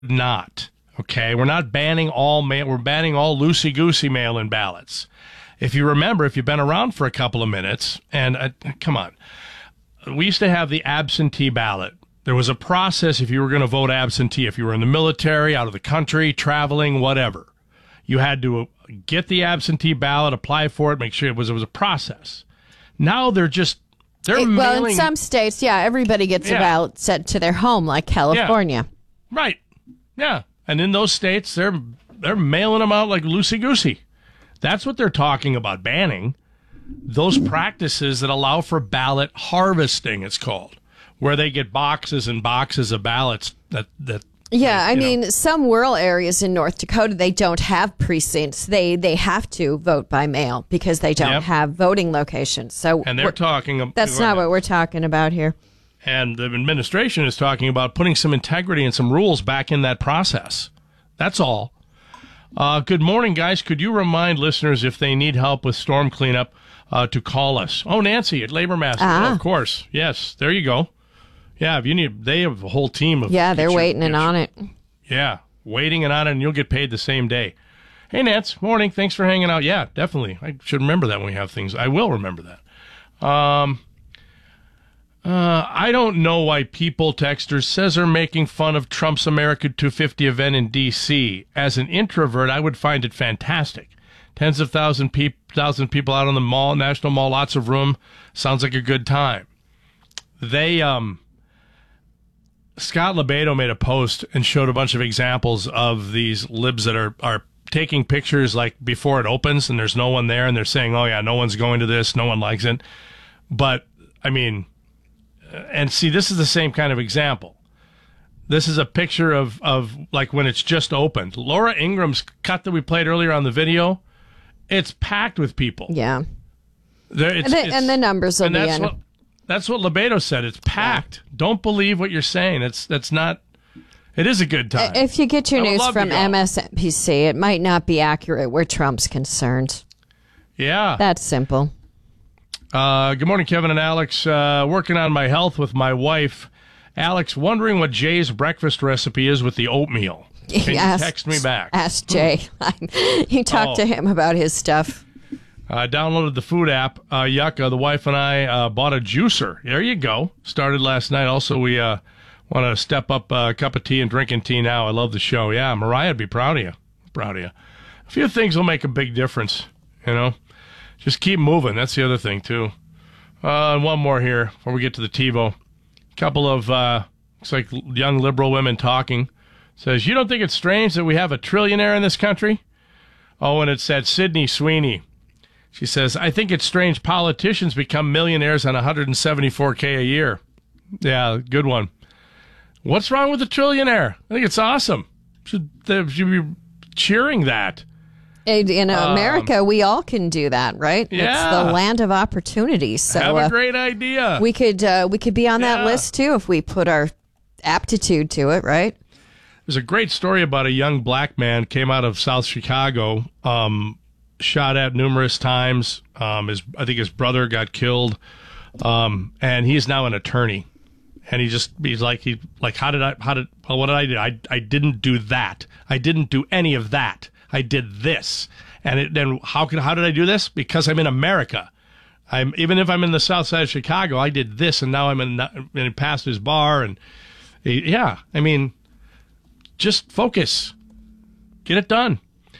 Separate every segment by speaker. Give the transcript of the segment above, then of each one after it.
Speaker 1: not. Okay, we're not banning all mail. We're banning all loosey-goosey mail-in ballots. If you remember, if you've been around for a couple of minutes, and come on, we used to have the absentee ballot. There was a process if you were going to vote absentee. If you were in the military, out of the country, traveling, whatever, you had to get the absentee ballot, apply for it, make sure it was a process. Now they're mailing.
Speaker 2: Well, in some states, yeah, everybody gets a ballot sent to their home, like California.
Speaker 1: Yeah. Right. Yeah. And in those states, they're mailing them out like loosey-goosey. That's what they're talking about banning. Those practices that allow for ballot harvesting, it's called, where they get boxes and boxes of ballots that
Speaker 2: yeah, I mean, some rural areas in North Dakota, they don't have precincts. They have to vote by mail because they don't have voting locations. So,
Speaker 1: and they're talking.
Speaker 2: That's not what we're talking about here.
Speaker 1: And the administration is talking about putting some integrity and some rules back in that process. That's all. Good morning, guys. Could you remind listeners if they need help with storm cleanup to call us? Oh, Nancy at Labor Master. Oh, of course. Yes, there you go. Yeah, if you need, they have a whole team of.
Speaker 2: Yeah, they're waiting and on it.
Speaker 1: Yeah, waiting and on it, and you'll get paid the same day. Hey, Nance, morning. Thanks for hanging out. Yeah, definitely. I should remember that when we have things. I will remember that. I don't know why people, texters, says are making fun of Trump's America 250 event in D.C. As an introvert, I would find it fantastic. Tens of thousand people out on the mall, National Mall, lots of room. Sounds like a good time. Scott Lebedo made a post and showed a bunch of examples of these libs that are taking pictures like before it opens and there's no one there and they're saying, oh yeah, no one's going to this, no one likes it. But, I mean, and see, this is the same kind of example. This is a picture of like when it's just opened. Laura Ingram's cut that we played earlier on the video, it's packed with people.
Speaker 2: Yeah. And the numbers will be in.
Speaker 1: That's what Lebedo said. It's packed. Yeah. Don't believe what you're saying. That's not. It is a good time.
Speaker 2: If you get your news from MSNBC, it might not be accurate where Trump's concerned.
Speaker 1: Yeah.
Speaker 2: That's simple.
Speaker 1: Good morning, Kevin and Alex. Working on my health with my wife. Alex, wondering what Jay's breakfast recipe is with the oatmeal. Can you text me back?
Speaker 2: Ask Jay. You talk to him about his stuff.
Speaker 1: I downloaded the food app. Yucca, the wife and I bought a juicer. There you go. Started last night. Also, we want to step up a cup of tea and drinking tea now. I love the show. Yeah, Mariah would be proud of you. Proud of you. A few things will make a big difference, you know. Just keep moving. That's the other thing, too. And one more here before we get to the TiVo. A couple of, looks like young liberal women talking. Says, you don't think it's strange that we have a trillionaire in this country? Oh, and it said Sydney Sweeney. She says, I think it's strange politicians become millionaires on $174K a year. Yeah, good one. What's wrong with the trillionaire? I think it's awesome. Should be cheering that.
Speaker 2: In America, we all can do that, right?
Speaker 1: Yeah.
Speaker 2: It's the land of opportunities. So,
Speaker 1: have a great idea.
Speaker 2: We could be on that list, too, if we put our aptitude to it, right?
Speaker 1: There's a great story about a young black man came out of South Chicago, shot at numerous times. I think his brother got killed, and he's now an attorney. And he's like, what did I do? I didn't do that. I didn't do any of that. I did this. And then how did I do this? Because I'm in America. Even if I'm in the South Side of Chicago, I did this, and now I'm in Pastor's Bar, and I mean, just focus, get it done.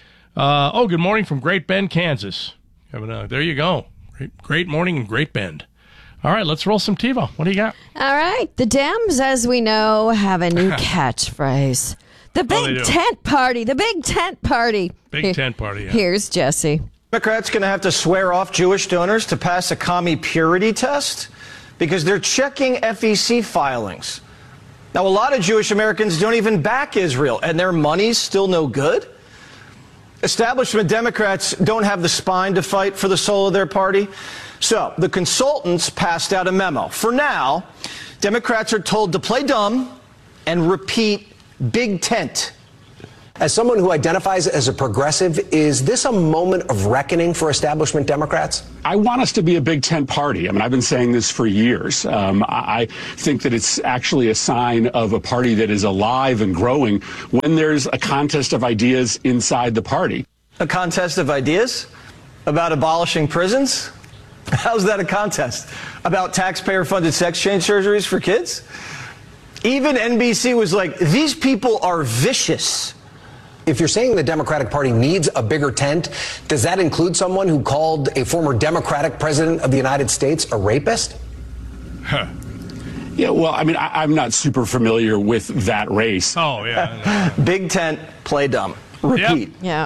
Speaker 1: Good morning from Great Bend, Kansas. There you go. Great morning in Great Bend. All right, let's roll some TiVo. What do you got?
Speaker 2: All right. The Dems, as we know, have a new catchphrase. The big tent party. The big tent party.
Speaker 1: Big tent party, yeah.
Speaker 2: Here's Jesse.
Speaker 3: Democrats going to have to swear off Jewish donors to pass a commie purity test because they're checking FEC filings. Now, a lot of Jewish Americans don't even back Israel, and their money's still no good. Establishment Democrats don't have the spine to fight for the soul of their party. So the consultants passed out a memo. For now, Democrats are told to play dumb and repeat big tent.
Speaker 4: As someone who identifies as a progressive, is this a moment of reckoning for establishment Democrats?
Speaker 5: I want us to be a big tent party. I mean, I've been saying this for years. I think that it's actually a sign of a party that is alive and growing when there's a contest of ideas inside the party.
Speaker 3: A contest of ideas? About abolishing prisons? How's that a contest? About taxpayer-funded sex change surgeries for kids? Even NBC was like, these people are vicious.
Speaker 4: If you're saying the Democratic Party needs a bigger tent, does that include someone who called a former Democratic president of the United States a rapist?
Speaker 1: Huh.
Speaker 5: Yeah, well, I mean, I'm not super familiar with that race.
Speaker 1: Oh, yeah.
Speaker 3: Big tent, play dumb. Repeat.
Speaker 2: Yeah.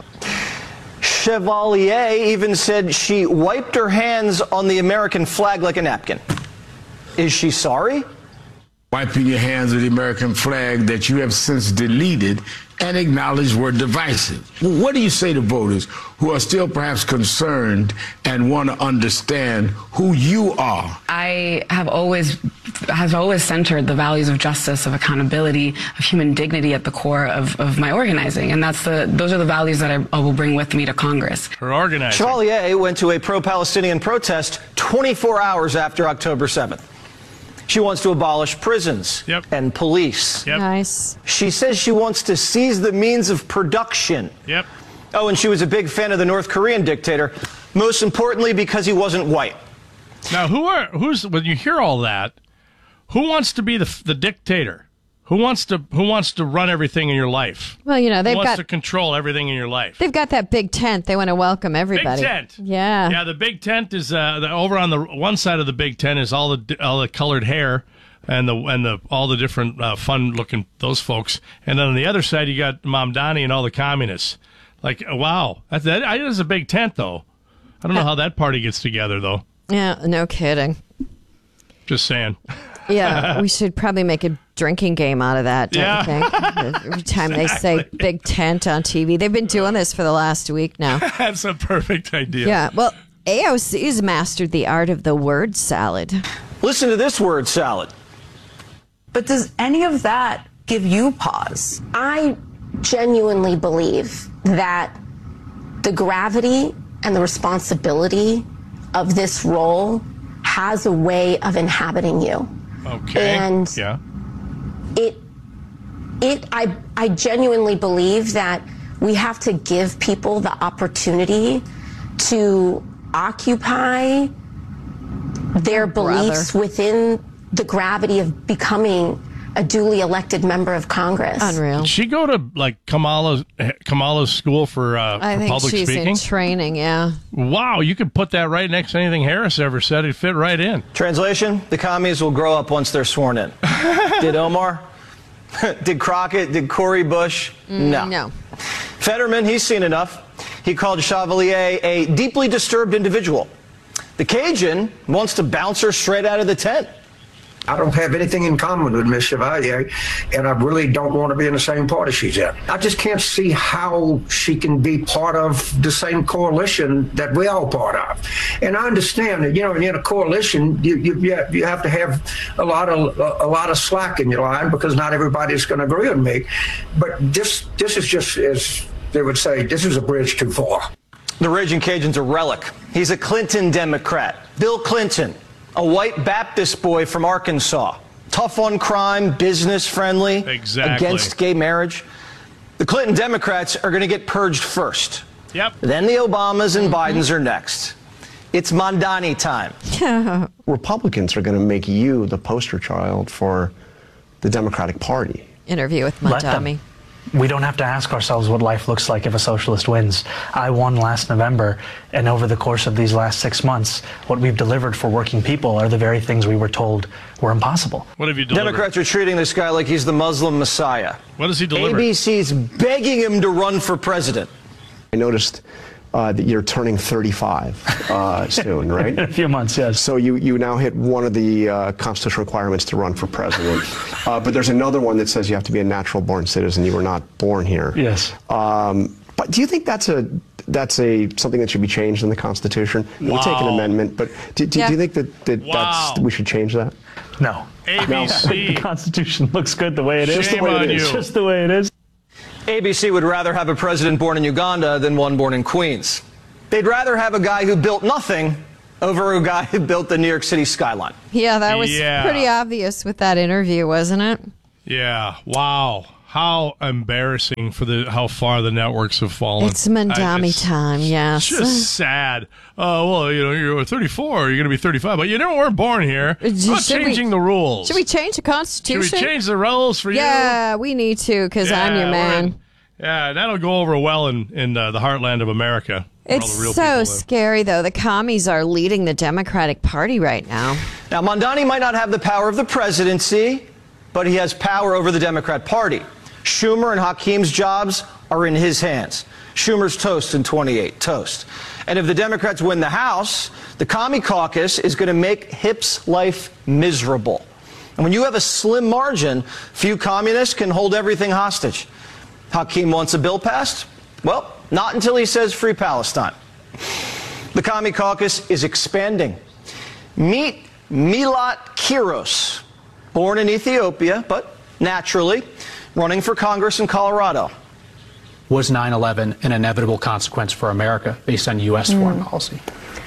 Speaker 3: Chevalier even said she wiped her hands on the American flag like a napkin. Is she sorry?
Speaker 6: Wiping your hands with the American flag that you have since deleted and acknowledged were divisive. What do you say to voters who are still perhaps concerned and want to understand who you are?
Speaker 7: I have always centered the values of justice, of accountability, of human dignity at the core of my organizing, and those are the values that I will bring with me to Congress.
Speaker 1: Her organizing.
Speaker 3: Chevalier went to a pro-Palestinian protest 24 hours after October 7th. She wants to abolish prisons and police.
Speaker 2: Nice.
Speaker 3: She says she wants to seize the means of production. Oh, and she was a big fan of the North Korean dictator, most importantly because he wasn't white.
Speaker 1: Now, when you hear all that, who wants to be the dictator? Who wants to run everything in your life?
Speaker 2: Well, you know,
Speaker 1: who wants to control everything in your life?
Speaker 2: They've got that big tent. They want to welcome everybody.
Speaker 1: Big tent.
Speaker 2: Yeah.
Speaker 1: Yeah, the big tent is over on the one side of the big tent is all the colored hair and all the different fun looking those folks, and then on the other side you got Mamdani and all the communists. Like, wow, that is a big tent though. I don't know how that party gets together though.
Speaker 2: Yeah, no kidding.
Speaker 1: Just saying.
Speaker 2: Yeah, we should probably make a drinking game out of that, don't you think? Every time they say big tent on TV. They've been doing this for the last week now.
Speaker 1: That's a perfect idea.
Speaker 2: Yeah, well, AOC's mastered the art of the word salad.
Speaker 3: Listen to this word salad.
Speaker 8: But does any of that give you pause?
Speaker 9: I genuinely believe that the gravity and the responsibility of this role has a way of inhabiting you.
Speaker 1: Okay.
Speaker 9: And I genuinely believe that we have to give people the opportunity to occupy their beliefs within the gravity of becoming a duly elected member of Congress.
Speaker 2: Unreal.
Speaker 1: Did she go to like Kamala's school for
Speaker 2: I think
Speaker 1: public
Speaker 2: she's
Speaker 1: speaking?
Speaker 2: in training, yeah.
Speaker 1: Wow, you could put that right next to anything Harris ever said. It'd fit right in.
Speaker 3: Translation, the commies will grow up once they're sworn in. Did Omar? Did Crockett? Did Cori Bush? No. Fetterman, he's seen enough. He called Chevalier a deeply disturbed individual. The Cajun wants to bounce her straight out of the tent.
Speaker 10: I don't have anything in common with Ms. Chevalier, and I really don't want to be in the same party she's in. I just can't see how she can be part of the same coalition that we're all part of. And I understand that, you know, in a coalition, you have to have a lot of slack in your line because not everybody's going to agree with me. But this is just, as they would say, this is a bridge too far.
Speaker 3: The Raging Cajun's a relic. He's a Clinton Democrat. Bill Clinton, a white Baptist boy from Arkansas. Tough on crime, business friendly, against gay marriage. The Clinton Democrats are going to get purged first. Then the Obamas and Bidens are next. It's Mamdani time.
Speaker 11: Republicans are going to make you the poster child for the Democratic Party.
Speaker 2: Interview with Mamdani.
Speaker 12: We don't have to ask ourselves what life looks like if a socialist wins. I won last November, and over the course of these last 6 months, what we've delivered for working people are the very things we were told were impossible.
Speaker 1: What have you delivered?
Speaker 3: Democrats are treating this guy like he's the Muslim Messiah.
Speaker 1: What does he deliver?
Speaker 3: ABC's begging him to run for president.
Speaker 11: I noticed that you're turning 35 soon, right?
Speaker 12: In a few months, yes.
Speaker 11: So you now hit one of the constitutional requirements to run for president. But there's another one that says you have to be a natural-born citizen. You were not born here.
Speaker 12: Yes.
Speaker 11: But do you think that's something that should be changed in the Constitution? We'll take an amendment, but do you think that we should change that?
Speaker 12: No.
Speaker 1: ABC.
Speaker 12: The Constitution looks good the way it is.
Speaker 1: Shame on you.
Speaker 12: It's just the way it is.
Speaker 3: ABC would rather have a president born in Uganda than one born in Queens. They'd rather have a guy who built nothing over a guy who built the New York City skyline.
Speaker 2: Yeah, that was pretty obvious with that interview, wasn't it?
Speaker 1: Yeah. Wow. How embarrassing for how far the networks have fallen.
Speaker 2: It's Mandami time, yes.
Speaker 1: It's just sad. Well, you're 34, you're going to be 35, but you never weren't born here. We're not changing the rules.
Speaker 2: Should we change the Constitution?
Speaker 1: Should we change the rules for you?
Speaker 2: Yeah, we need to, because I'm your man.
Speaker 1: Yeah, that'll go over well in the heartland of America.
Speaker 2: It's so scary, though. The commies are leading the Democratic Party right now.
Speaker 3: Now, Mandani might not have the power of the presidency, but he has power over the Democrat Party. Schumer and Hakim's jobs are in his hands. Schumer's toast in 28, toast. And if the Democrats win the House, the Commie Caucus is going to make Hip's life miserable. And when you have a slim margin, few communists can hold everything hostage. Hakim wants a bill passed? Well, not until he says free Palestine. The Commie Caucus is expanding. Meet Milat Kiros, born in Ethiopia, but naturally running for Congress in Colorado.
Speaker 13: Was 9/11 an inevitable consequence for America based on U.S. foreign policy?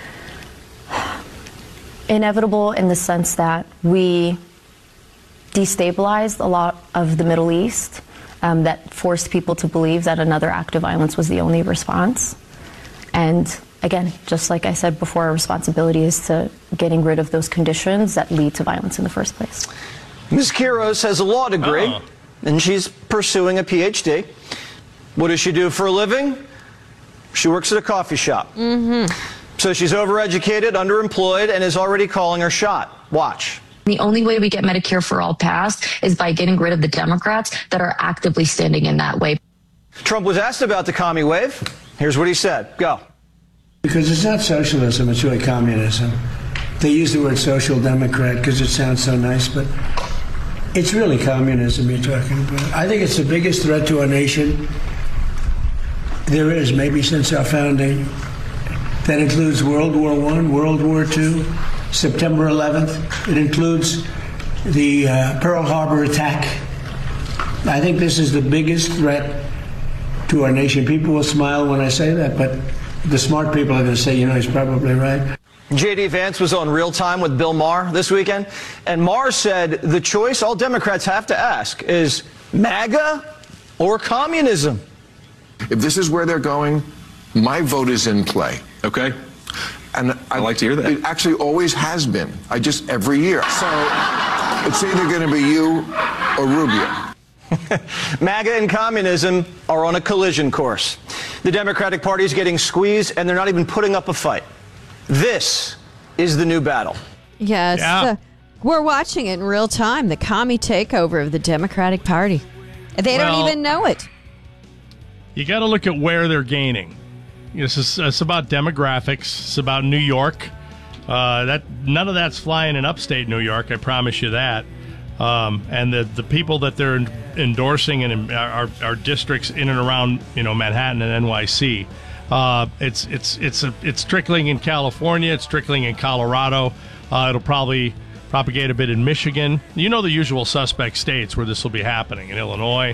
Speaker 9: Inevitable in the sense that we destabilized a lot of the Middle East, that forced people to believe that another act of violence was the only response. And again, just like I said before, our responsibility is to getting rid of those conditions that lead to violence in the first place.
Speaker 3: Ms. Kiros has a law degree, and she's pursuing a PhD. What does she do for a living? She works at a coffee shop. So she's overeducated, underemployed, and is already calling her shot. Watch.
Speaker 14: The only way we get Medicare for All passed is by getting rid of the Democrats that are actively standing in that way.
Speaker 3: Trump was asked about the commie wave. Here's what he said. Go.
Speaker 15: Because it's not socialism, it's really communism. They use the word social democrat because it sounds so nice, but it's really communism you're talking about. I think it's the biggest threat to our nation there is, maybe since our founding. That includes World War I, World War II, September 11th. It includes the Pearl Harbor attack. I think this is the biggest threat to our nation. People will smile when I say that, but the smart people are going to say, he's probably right.
Speaker 3: J.D. Vance was on Real Time with Bill Maher this weekend, and Maher said the choice all Democrats have to ask is MAGA or communism.
Speaker 16: If this is where they're going, my vote is in play.
Speaker 17: Okay.
Speaker 16: And
Speaker 17: I'd like to hear that.
Speaker 16: It actually always has been. Every year. So it's either going to be you or Rubio.
Speaker 3: MAGA and communism are on a collision course. The Democratic Party is getting squeezed, and they're not even putting up a fight. This is the new battle.
Speaker 2: Yes. Yeah. We're watching it in real time, the commie takeover of the Democratic Party. They don't even know it.
Speaker 1: You got to look at where they're gaining. It's about demographics. It's about New York. None of that's flying in upstate New York, I promise you that. And the people that they're endorsing in our districts in and around Manhattan and NYC. It's trickling in California. It's trickling in Colorado. It'll probably propagate a bit in Michigan. The usual suspect states where this will be happening in Illinois.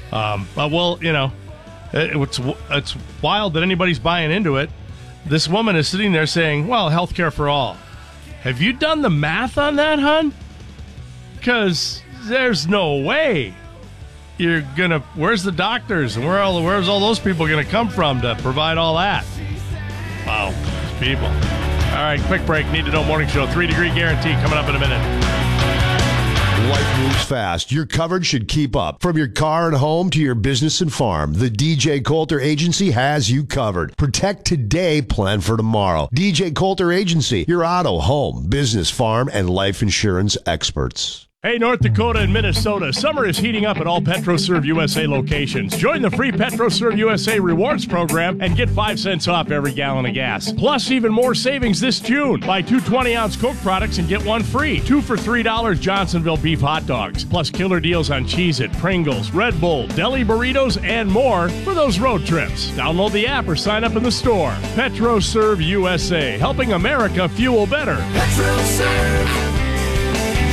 Speaker 1: It's wild that anybody's buying into it. This woman is sitting there saying, well, healthcare for all. Have you done the math on that, hon? Because there's no way you're going to... Where's the doctors? And where's all those people going to come from to provide all that? Wow, people. All right, quick break. Need to Know Morning Show. 3-degree guarantee coming up in a minute.
Speaker 18: Life moves fast. Your coverage should keep up. From your car and home to your business and farm, the DJ Coulter Agency has you covered. Protect today, plan for tomorrow. DJ Coulter Agency, your auto, home, business, farm, and life insurance experts.
Speaker 1: Hey, North Dakota and Minnesota, summer is heating up at all PetroServe USA locations. Join the free PetroServe USA Rewards program and get 5 cents off every gallon of gas. Plus, even more savings this June. Buy 2 20-ounce Coke products and get 1 free. 2 for $3 Johnsonville beef hot dogs. Plus, killer deals on Cheez-It, Pringles, Red Bull, deli burritos, and more for those road trips. Download the app or sign up in the store. PetroServe USA, helping America fuel better.
Speaker 19: PetroServe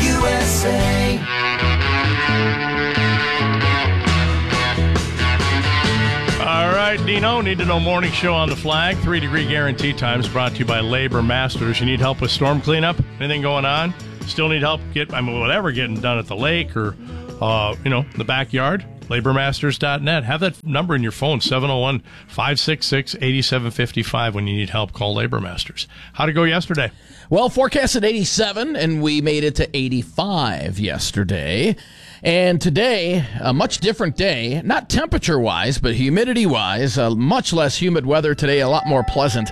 Speaker 19: USA.
Speaker 1: right, Dino, Need to Know Morning Show on the flag. 3-degree guarantee times brought to you by Labor Masters. You need help with storm cleanup? Anything going on? Still need help whatever getting done at the lake or, the backyard? LaborMasters.net. Have that number in your phone, 701-566-8755. When you need help, call Labor Masters. How'd it go yesterday?
Speaker 17: Well, forecasted 87, and we made it to 85 yesterday. And today, a much different day, not temperature-wise, but humidity-wise, much less humid weather today, a lot more pleasant.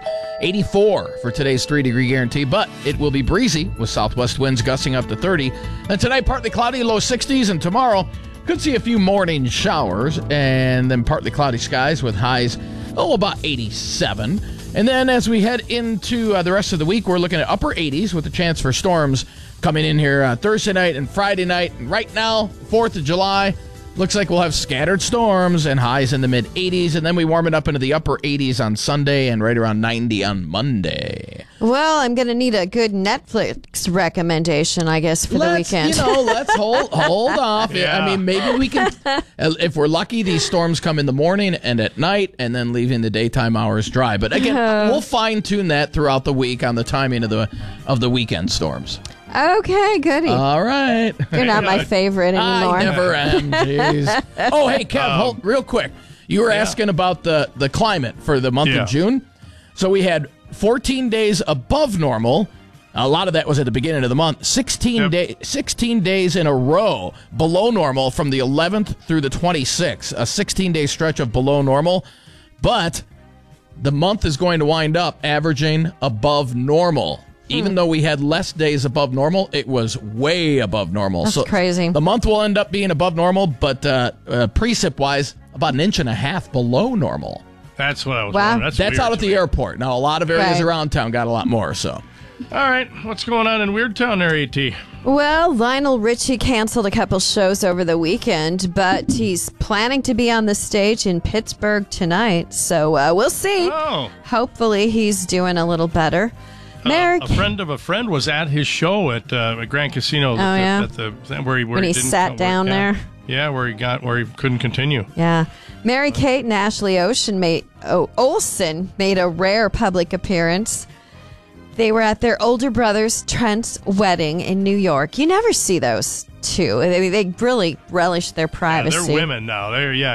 Speaker 17: 84 for today's 3-degree guarantee, but it will be breezy with southwest winds gusting up to 30. And tonight, partly cloudy, low 60s, and tomorrow, could see a few morning showers, and then partly cloudy skies with highs, about 87. And then as we head into the rest of the week, we're looking at upper 80s with a chance for storms coming in here Thursday night and Friday night. And right now, 4th of July, looks like we'll have scattered storms and highs in the mid-80s. And then we warm it up into the upper 80s on Sunday and right around 90 on Monday.
Speaker 2: Well, I'm going to need a good Netflix recommendation, I guess, for the weekend.
Speaker 17: Let's hold off. Yeah. I mean, maybe we can, if we're lucky, these storms come in the morning and at night and then leaving the daytime hours dry. But again, we'll fine-tune that throughout the week on the timing of the weekend storms.
Speaker 2: Okay, goody.
Speaker 17: All right.
Speaker 2: You're not my favorite anymore.
Speaker 17: I never am. Jeez. Oh, hey, Kev, hold real quick. You were asking about the climate for the month of June. So we had 14 days above normal. A lot of that was at the beginning of the month. 16 days in a row below normal from the 11th through the 26th. A 16-day stretch of below normal. But the month is going to wind up averaging above normal. Even though we had less days above normal, it was way above normal.
Speaker 2: That's crazy.
Speaker 17: The month will end up being above normal, but precip-wise, about 1.5 inches below normal.
Speaker 1: That's what I was wondering.
Speaker 17: That's out at the airport. Now, a lot of areas around town got a lot more, so.
Speaker 1: All right. What's going on in Weird Town there, A.T.?
Speaker 2: Well, Lionel Richie canceled a couple shows over the weekend, but he's planning to be on the stage in Pittsburgh tonight, so we'll see.
Speaker 1: Oh.
Speaker 2: Hopefully he's doing a little better.
Speaker 1: A friend of a friend was at his show at Grand Casino.
Speaker 2: When he sat down there.
Speaker 1: Yeah, where he couldn't continue.
Speaker 2: Yeah, Mary-Kate and Ashley Olsen made a rare public appearance. They were at their older brother's Trent's wedding in New York. You never see those two. They really relish their privacy.
Speaker 1: Yeah, they're women now.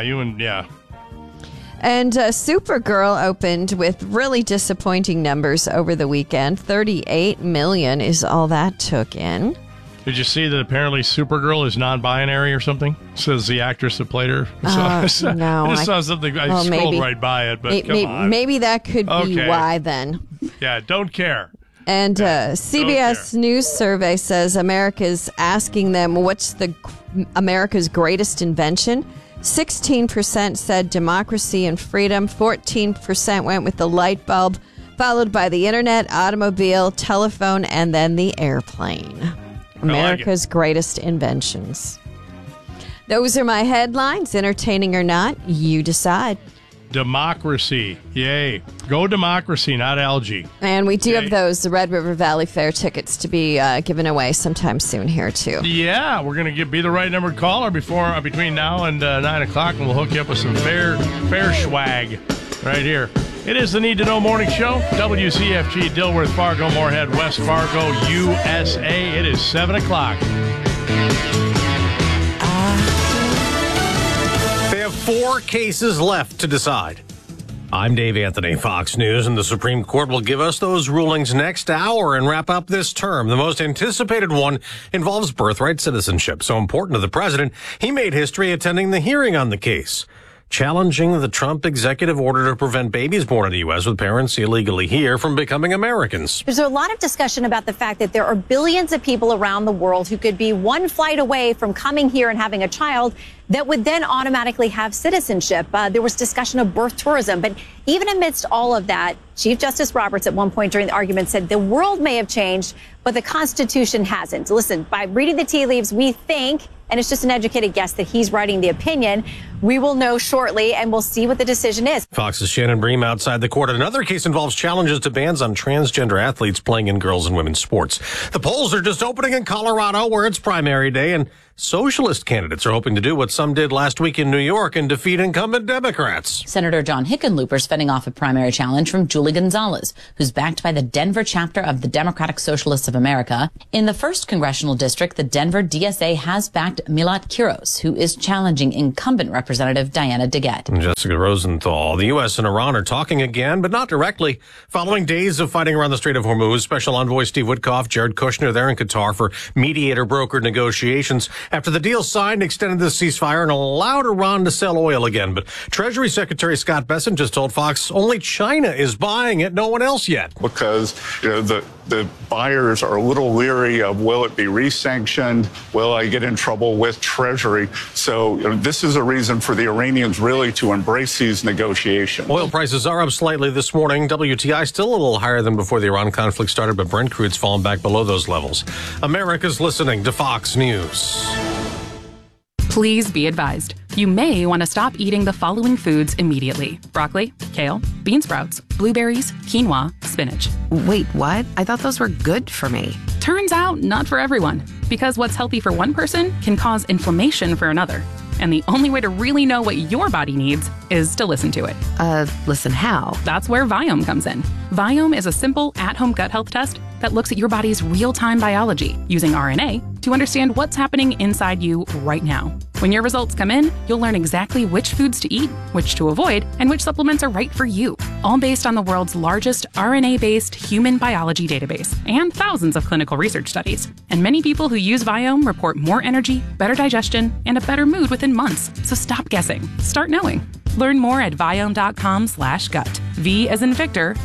Speaker 2: And Supergirl opened with really disappointing numbers over the weekend. 38 million is all that took in.
Speaker 1: Did you see that apparently Supergirl is non-binary or something? Says the actress that played her.
Speaker 2: No.
Speaker 1: I saw something. I scrolled right by it, but come on.
Speaker 2: Maybe that could be why then.
Speaker 1: Yeah, don't care.
Speaker 2: And CBS News survey says America's asking them what's America's greatest invention. 16% said democracy and freedom. 14% went with the light bulb, followed by the internet, automobile, telephone, and then the airplane. America's greatest inventions. Those are my headlines. Entertaining or not, you decide.
Speaker 1: Democracy. Yay. Go democracy, not algae.
Speaker 2: And we do have the Red River Valley Fair tickets to be given away sometime soon here, too.
Speaker 1: Yeah, we're going to be the right numbered caller between now and 9 o'clock, and we'll hook you up with some fair swag right here. It is the Need to Know Morning Show. WCFG, Dilworth, Fargo, Moorhead, West Fargo, USA. It is 7 o'clock.
Speaker 20: They have 4 cases left to decide. I'm Dave Anthony, Fox News, and the Supreme Court will give us those rulings next hour and wrap up this term. The most anticipated one involves birthright citizenship. So important to the president, he made history attending the hearing on the case, challenging the Trump executive order to prevent babies born in the U.S. with parents illegally here from becoming Americans.
Speaker 21: There's a lot of discussion about the fact that there are billions of people around the world who could be one flight away from coming here and having a child that would then automatically have citizenship. There was discussion of birth tourism. But even amidst all of that, Chief Justice Roberts at one point during the argument said the world may have changed, but the Constitution hasn't. Listen, by reading the tea leaves, we think and it's just an educated guess that he's writing the opinion. We will know shortly, and we'll see what the decision is.
Speaker 20: Fox's Shannon Bream outside the court. Another case involves challenges to bans on transgender athletes playing in girls' and women's sports. The polls are just opening in Colorado, where it's primary day, and socialist candidates are hoping to do what some did last week in New York and defeat incumbent Democrats.
Speaker 4: Senator John Hickenlooper fending off a primary challenge from Julie Gonzalez, who's backed by the Denver chapter of the Democratic Socialists of America. In the 1st Congressional District, the Denver DSA has backed Milat Kiros, who is challenging incumbent Representative Diana DeGette.
Speaker 20: And Jessica Rosenthal. The U.S. and Iran are talking again, but not directly. Following days of fighting around the Strait of Hormuz, Special Envoy Steve Witkoff, Jared Kushner, they're in Qatar for mediator-brokered negotiations. After the deal signed, extended the ceasefire and allowed Iran to sell oil again. But Treasury Secretary Scott Bessent just told Fox only China is buying it, no one else yet.
Speaker 22: Because the buyers are a little leery of, will it be re-sanctioned? Will I get in trouble with Treasury? So this is a reason for the Iranians really to embrace these negotiations.
Speaker 20: Oil prices are up slightly this morning. WTI still a little higher than before the Iran conflict started, but Brent crude's fallen back below those levels. America's listening to Fox News.
Speaker 23: Please be advised. You may want to stop eating the following foods immediately: broccoli, kale, bean sprouts, blueberries, quinoa, spinach.
Speaker 24: Wait, what? I thought those were good for me.
Speaker 23: Turns out, not for everyone. Because what's healthy for one person can cause inflammation for another. And the only way to really know what your body needs is to listen to it.
Speaker 24: Listen how?
Speaker 23: That's where Viome comes in. Viome is a simple at-home gut health test that looks at your body's real-time biology using RNA to understand what's happening inside you right now. When your results come in, you'll learn exactly which foods to eat, which to avoid, and which supplements are right for you, all based on the world's largest RNA-based human biology database and thousands of clinical research studies. And many people who use Viome report more energy, better digestion, and a better mood within months. So stop guessing. Start knowing. Learn more at Viome.com/gut. V as in Victor,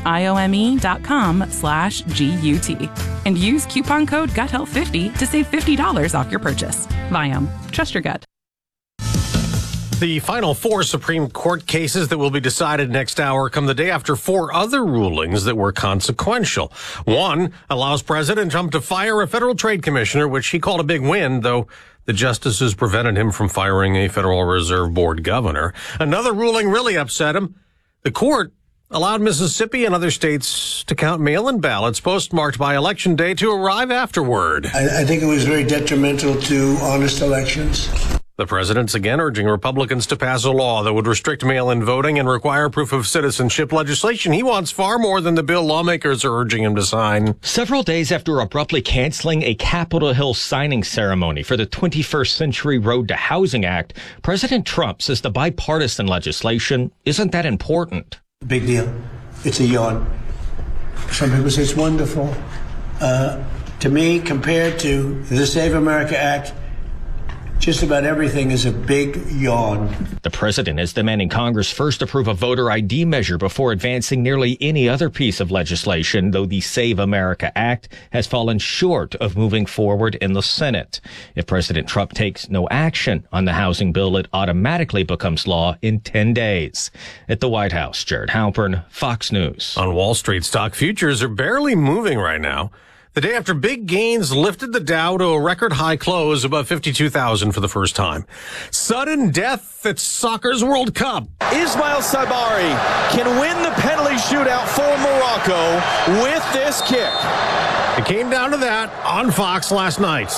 Speaker 23: IOME.com/GUT. And use coupon code GUTHEALTH50 to save $50 off your purchase. Viome. Trust your gut.
Speaker 20: The final 4 Supreme Court cases that will be decided next hour come the day after 4 other rulings that were consequential. One allows President Trump to fire a federal trade commissioner, which he called a big win, though the justices prevented him from firing a Federal Reserve Board governor. Another ruling really upset him. The court allowed Mississippi and other states to count mail-in ballots postmarked by Election Day to arrive afterward.
Speaker 15: I think it was very detrimental to honest elections.
Speaker 20: The president's again urging Republicans to pass a law that would restrict mail-in voting and require proof of citizenship legislation. He wants far more than the bill lawmakers are urging him to sign.
Speaker 25: Several days after abruptly canceling a Capitol Hill signing ceremony for the 21st Century Road to Housing Act, President Trump says the bipartisan legislation isn't that important.
Speaker 15: Big deal. It's a yawn. Some people say it's wonderful. To me, compared to the Save America Act, just about everything is a big yawn.
Speaker 25: The president is demanding Congress first approve a voter ID measure before advancing nearly any other piece of legislation, though the Save America Act has fallen short of moving forward in the Senate. If President Trump takes no action on the housing bill, it automatically becomes law in 10 days. At the White House, Jared Halpern, Fox News.
Speaker 20: On Wall Street, stock futures are barely moving right now. The day after big gains lifted the Dow to a record high close above 52,000 for the first time. Sudden death at soccer's World Cup.
Speaker 26: Ismail Sabari can win the penalty shootout for Morocco with this kick.
Speaker 20: It came down to that on Fox last night.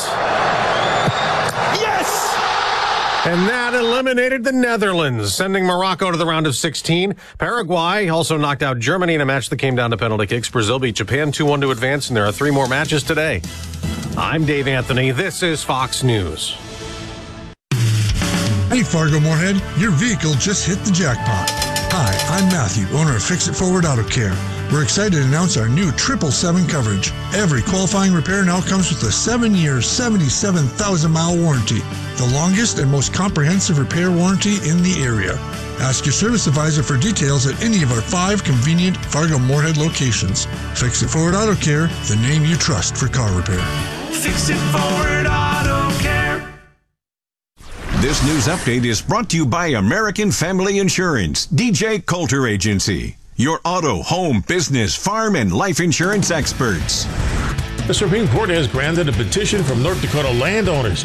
Speaker 26: Yes!
Speaker 20: And that eliminated the Netherlands, sending Morocco to the round of 16. Paraguay also knocked out Germany in a match that came down to penalty kicks. Brazil beat Japan 2-1 to advance, and there are 3 more matches today. I'm Dave Anthony. This is Fox News.
Speaker 27: Hey, Fargo Moorhead, your vehicle just hit the jackpot. Hi, I'm Matthew, owner of Fix It Forward Auto Care. We're excited to announce our new 777 coverage. Every qualifying repair now comes with a 7-year, 77,000-mile warranty, the longest and most comprehensive repair warranty in the area. Ask your service advisor for details at any of our 5 convenient Fargo Moorhead locations. Fix It Forward Auto Care, the name you trust for car repair.
Speaker 19: Fix It Forward Auto Care.
Speaker 28: This news update is brought to you by American Family Insurance, DJ Coulter Agency. Your auto, home, business, farm, and life insurance experts.
Speaker 6: The Supreme Court has granted a petition from North Dakota landowners to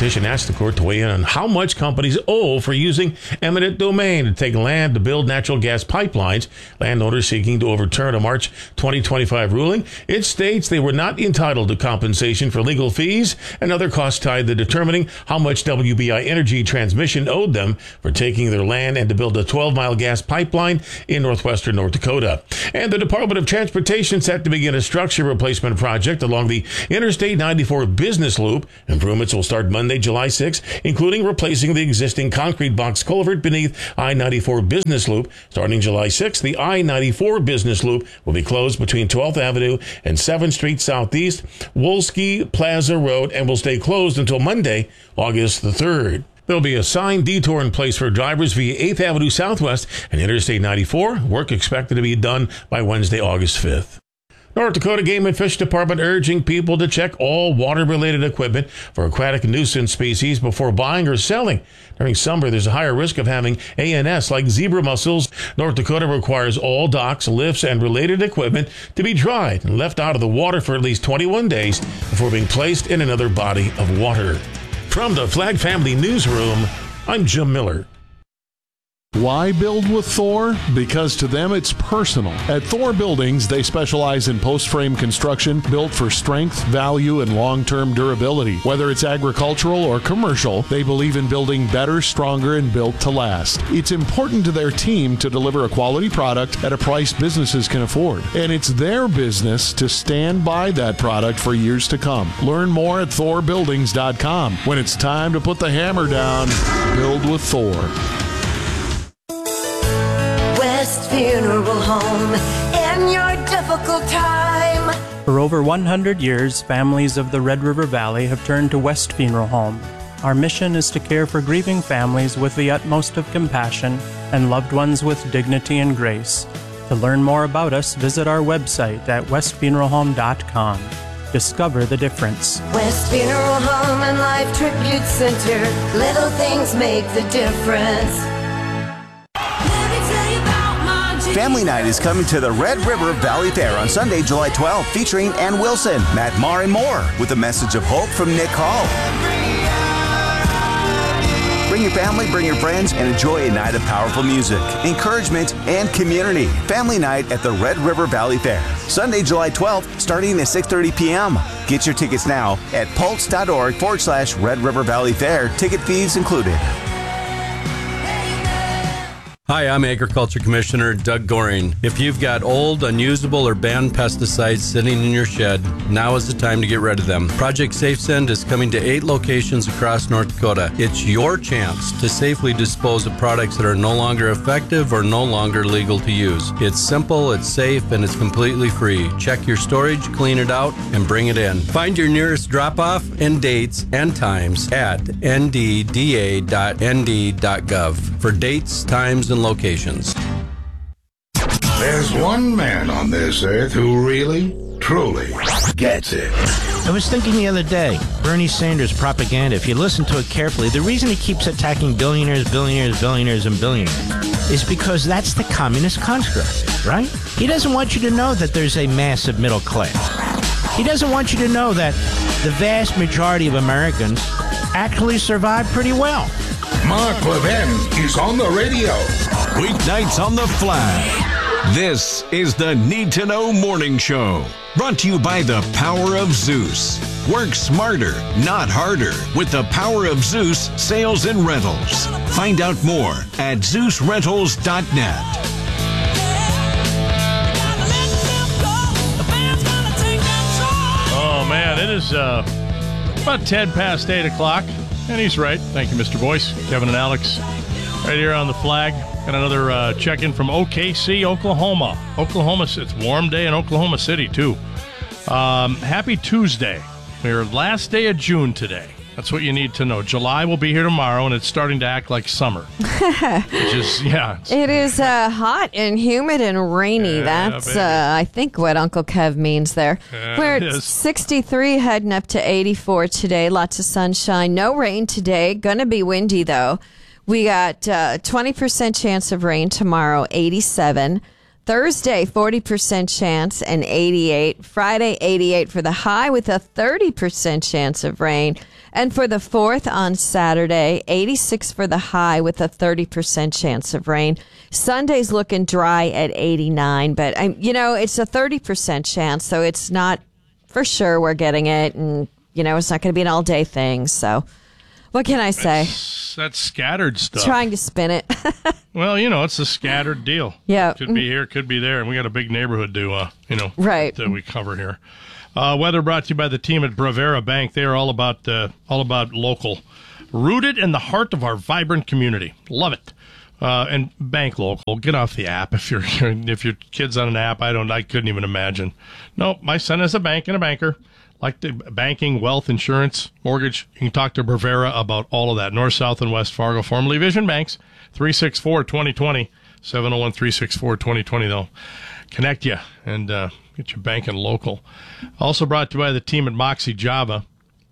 Speaker 5: petition asks the court to weigh in on how much companies owe for using eminent domain to take land to build natural gas pipelines. Landowners seeking to overturn a March 2025 ruling. It states they were not entitled to compensation for legal fees and other costs tied to determining how much WBI Energy Transmission owed them for taking their land and to build a 12-mile gas pipeline in northwestern North Dakota. And the Department of Transportation set to begin a structure replacement project along the Interstate 94 Business Loop. Improvements will start Monday, July 6, including replacing the existing concrete box culvert beneath I-94 Business Loop. Starting July 6, the I-94 Business Loop will be closed between 12th Avenue and 7th Street Southeast, Wolski Plaza Road, and will stay closed until Monday, August the 3rd. There'll be a signed detour in place for drivers via 8th Avenue Southwest and Interstate 94. Work expected to be done by Wednesday, August 5th. North Dakota Game and Fish Department urging people to check all water-related equipment for aquatic nuisance species before buying or selling. During summer, there's a higher risk of having ANS like zebra mussels. North Dakota requires all docks, lifts, and related equipment to be dried and left out of the water for at least 21 days before being placed in another body of water. From the Flag Family Newsroom, I'm Jim Miller.
Speaker 7: Why build with Thor? Because to them it's personal. At Thor Buildings, they specialize in post-frame construction built for strength, value, and long-term durability. Whether it's agricultural or commercial, they believe in building better, stronger, and built to last. It's important to their team to deliver a quality product at a price businesses can afford. And it's their business to stand by that product for years to come. Learn more at ThorBuildings.com. When it's time to put the hammer down, build with Thor.
Speaker 8: West Funeral Home in your difficult time.
Speaker 9: For over 100 years, families of the Red River Valley have turned to West Funeral Home. Our mission is to care for grieving families with the utmost of compassion and loved ones with dignity and grace. To learn more about us, visit our website at westfuneralhome.com. Discover the difference.
Speaker 8: West Funeral Home and Life Tribute Center. Little things make the difference.
Speaker 10: Family Night is coming to the Red River Valley Fair on Sunday, July 12th, featuring Ann Wilson, Matt Maher, and more, with a message of hope from Nick Hall. Bring your family, bring your friends, and enjoy a night of powerful music, encouragement, and community. Family Night at the Red River Valley Fair, Sunday, July 12th, starting at 6:30 p.m. Get your tickets now at pulse.org/Red River Valley Fair. Ticket fees included.
Speaker 11: Hi, I'm Agriculture Commissioner Doug Goring. If you've got old, unusable, or banned pesticides sitting in your shed, now is the time to get rid of them. Project SafeSend is coming to 8 locations across North Dakota. It's your chance to safely dispose of products that are no longer effective or no longer legal to use. It's simple, it's safe, and it's completely free. Check your storage, clean it out, and bring it in. Find your nearest drop-off and dates and times at ndda.nd.gov for dates, times, and locations.
Speaker 6: There's one man on this earth who really, truly gets it.
Speaker 12: I was thinking the other day, Bernie Sanders' propaganda, if you listen to it carefully, the reason he keeps attacking billionaires, billionaires, billionaires, and billionaires is because that's the communist construct, right? He doesn't want you to know that there's a massive middle class. He doesn't want you to know that the vast majority of Americans actually survive pretty well.
Speaker 6: Mark Levin is on the radio.
Speaker 28: Weeknights on the Flag. This is the Need to Know Morning Show. Brought to you by the Power of Zeus. Work smarter, not harder, with the Power of Zeus Sales and Rentals. Find out more at ZeusRentals.net.
Speaker 1: Oh, man, it is about 10 past 8 o'clock. And he's right. Thank you, Mr. Boyce. Kevin and Alex right here on the Flag. Got another check-in from OKC, Oklahoma. It's a warm day in Oklahoma City, too. Happy Tuesday. We're last day of June today. That's what you need to know. July will be here tomorrow, and it's starting to act like summer. Which is, yeah.
Speaker 2: It is hot and humid and rainy. That's, I think, what Uncle Kev means there. We're at 63, heading up to 84 today. Lots of sunshine. No rain today. Gonna be windy, though. We got 20% chance of rain tomorrow, 87. Thursday, 40% chance and 88. Friday, 88 for the high with a 30% chance of rain. And for the 4th on Saturday, 86 for the high with a 30% chance of rain. Sunday's looking dry at 89, but it's a 30% chance, so it's not for sure we're getting it, and it's not going to be an all-day thing. So, what can I say?
Speaker 1: That's scattered stuff.
Speaker 2: Trying to spin it.
Speaker 1: Well, it's a scattered deal.
Speaker 2: Yeah,
Speaker 1: could be here, could be there, and we got a big neighborhood to
Speaker 2: right
Speaker 1: that we cover here. Weather brought to you by the team at Bravera Bank. They are all about local, rooted in the heart of our vibrant community. Love it. And bank local. Get off the app if your kid's on an app. I couldn't even imagine. No, my son has a bank and a banker. Like the banking, wealth, insurance, mortgage. You can talk to Bravera about all of that. North, South, and West Fargo, formerly Vision Banks. 364-2020. 701-364-2020. They'll connect you and get you banking local. Also brought to you by the team at Moxie Java.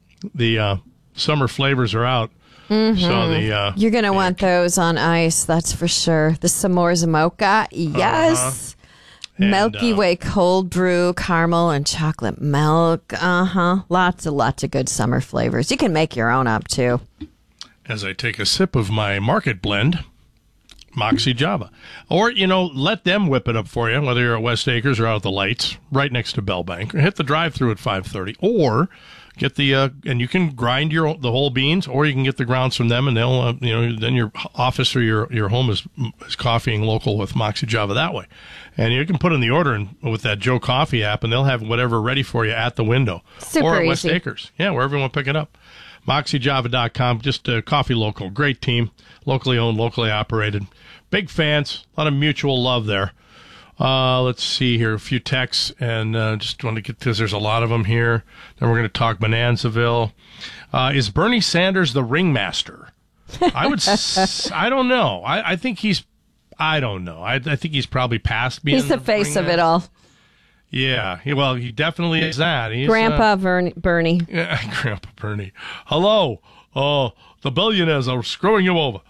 Speaker 1: The summer flavors are out.
Speaker 2: Mm-hmm.
Speaker 1: So
Speaker 2: you're going to want those on ice, that's for sure. The s'mores mocha, yes. Milky Way cold brew, caramel and chocolate milk. Lots of good summer flavors. You can make your own up, too.
Speaker 1: As I take a sip of my market blend, Moxie Java. Or, let them whip it up for you, whether you're at West Acres or out at the lights, right next to Bell Bank. Hit the drive-thru at 5:30. Or get the and you can grind the whole beans, or you can get the grounds from them, and they'll then your office or your home is coffeeing local with Moxie Java that way. And you can put in the order with that Joe Coffee app, and they'll have whatever ready for you at the window.
Speaker 2: Super
Speaker 1: or at West
Speaker 2: easy.
Speaker 1: Acres. Yeah, wherever you want to pick it up. MoxieJava.com, just coffee local. Great team, locally owned, locally operated. Big fans, a lot of mutual love there. Let's see here, a few texts, and just want to get this. There's a lot of them here. Then we're going to talk Bonanzaville. Is Bernie Sanders the ringmaster? I would. I don't know. I think he's. I don't know. I think he's probably past being.
Speaker 2: He's the face of it all.
Speaker 1: Yeah. He definitely is that. He's,
Speaker 2: Grandpa Bernie.
Speaker 1: Yeah, Grandpa Bernie. Hello. The billionaires are screwing you over.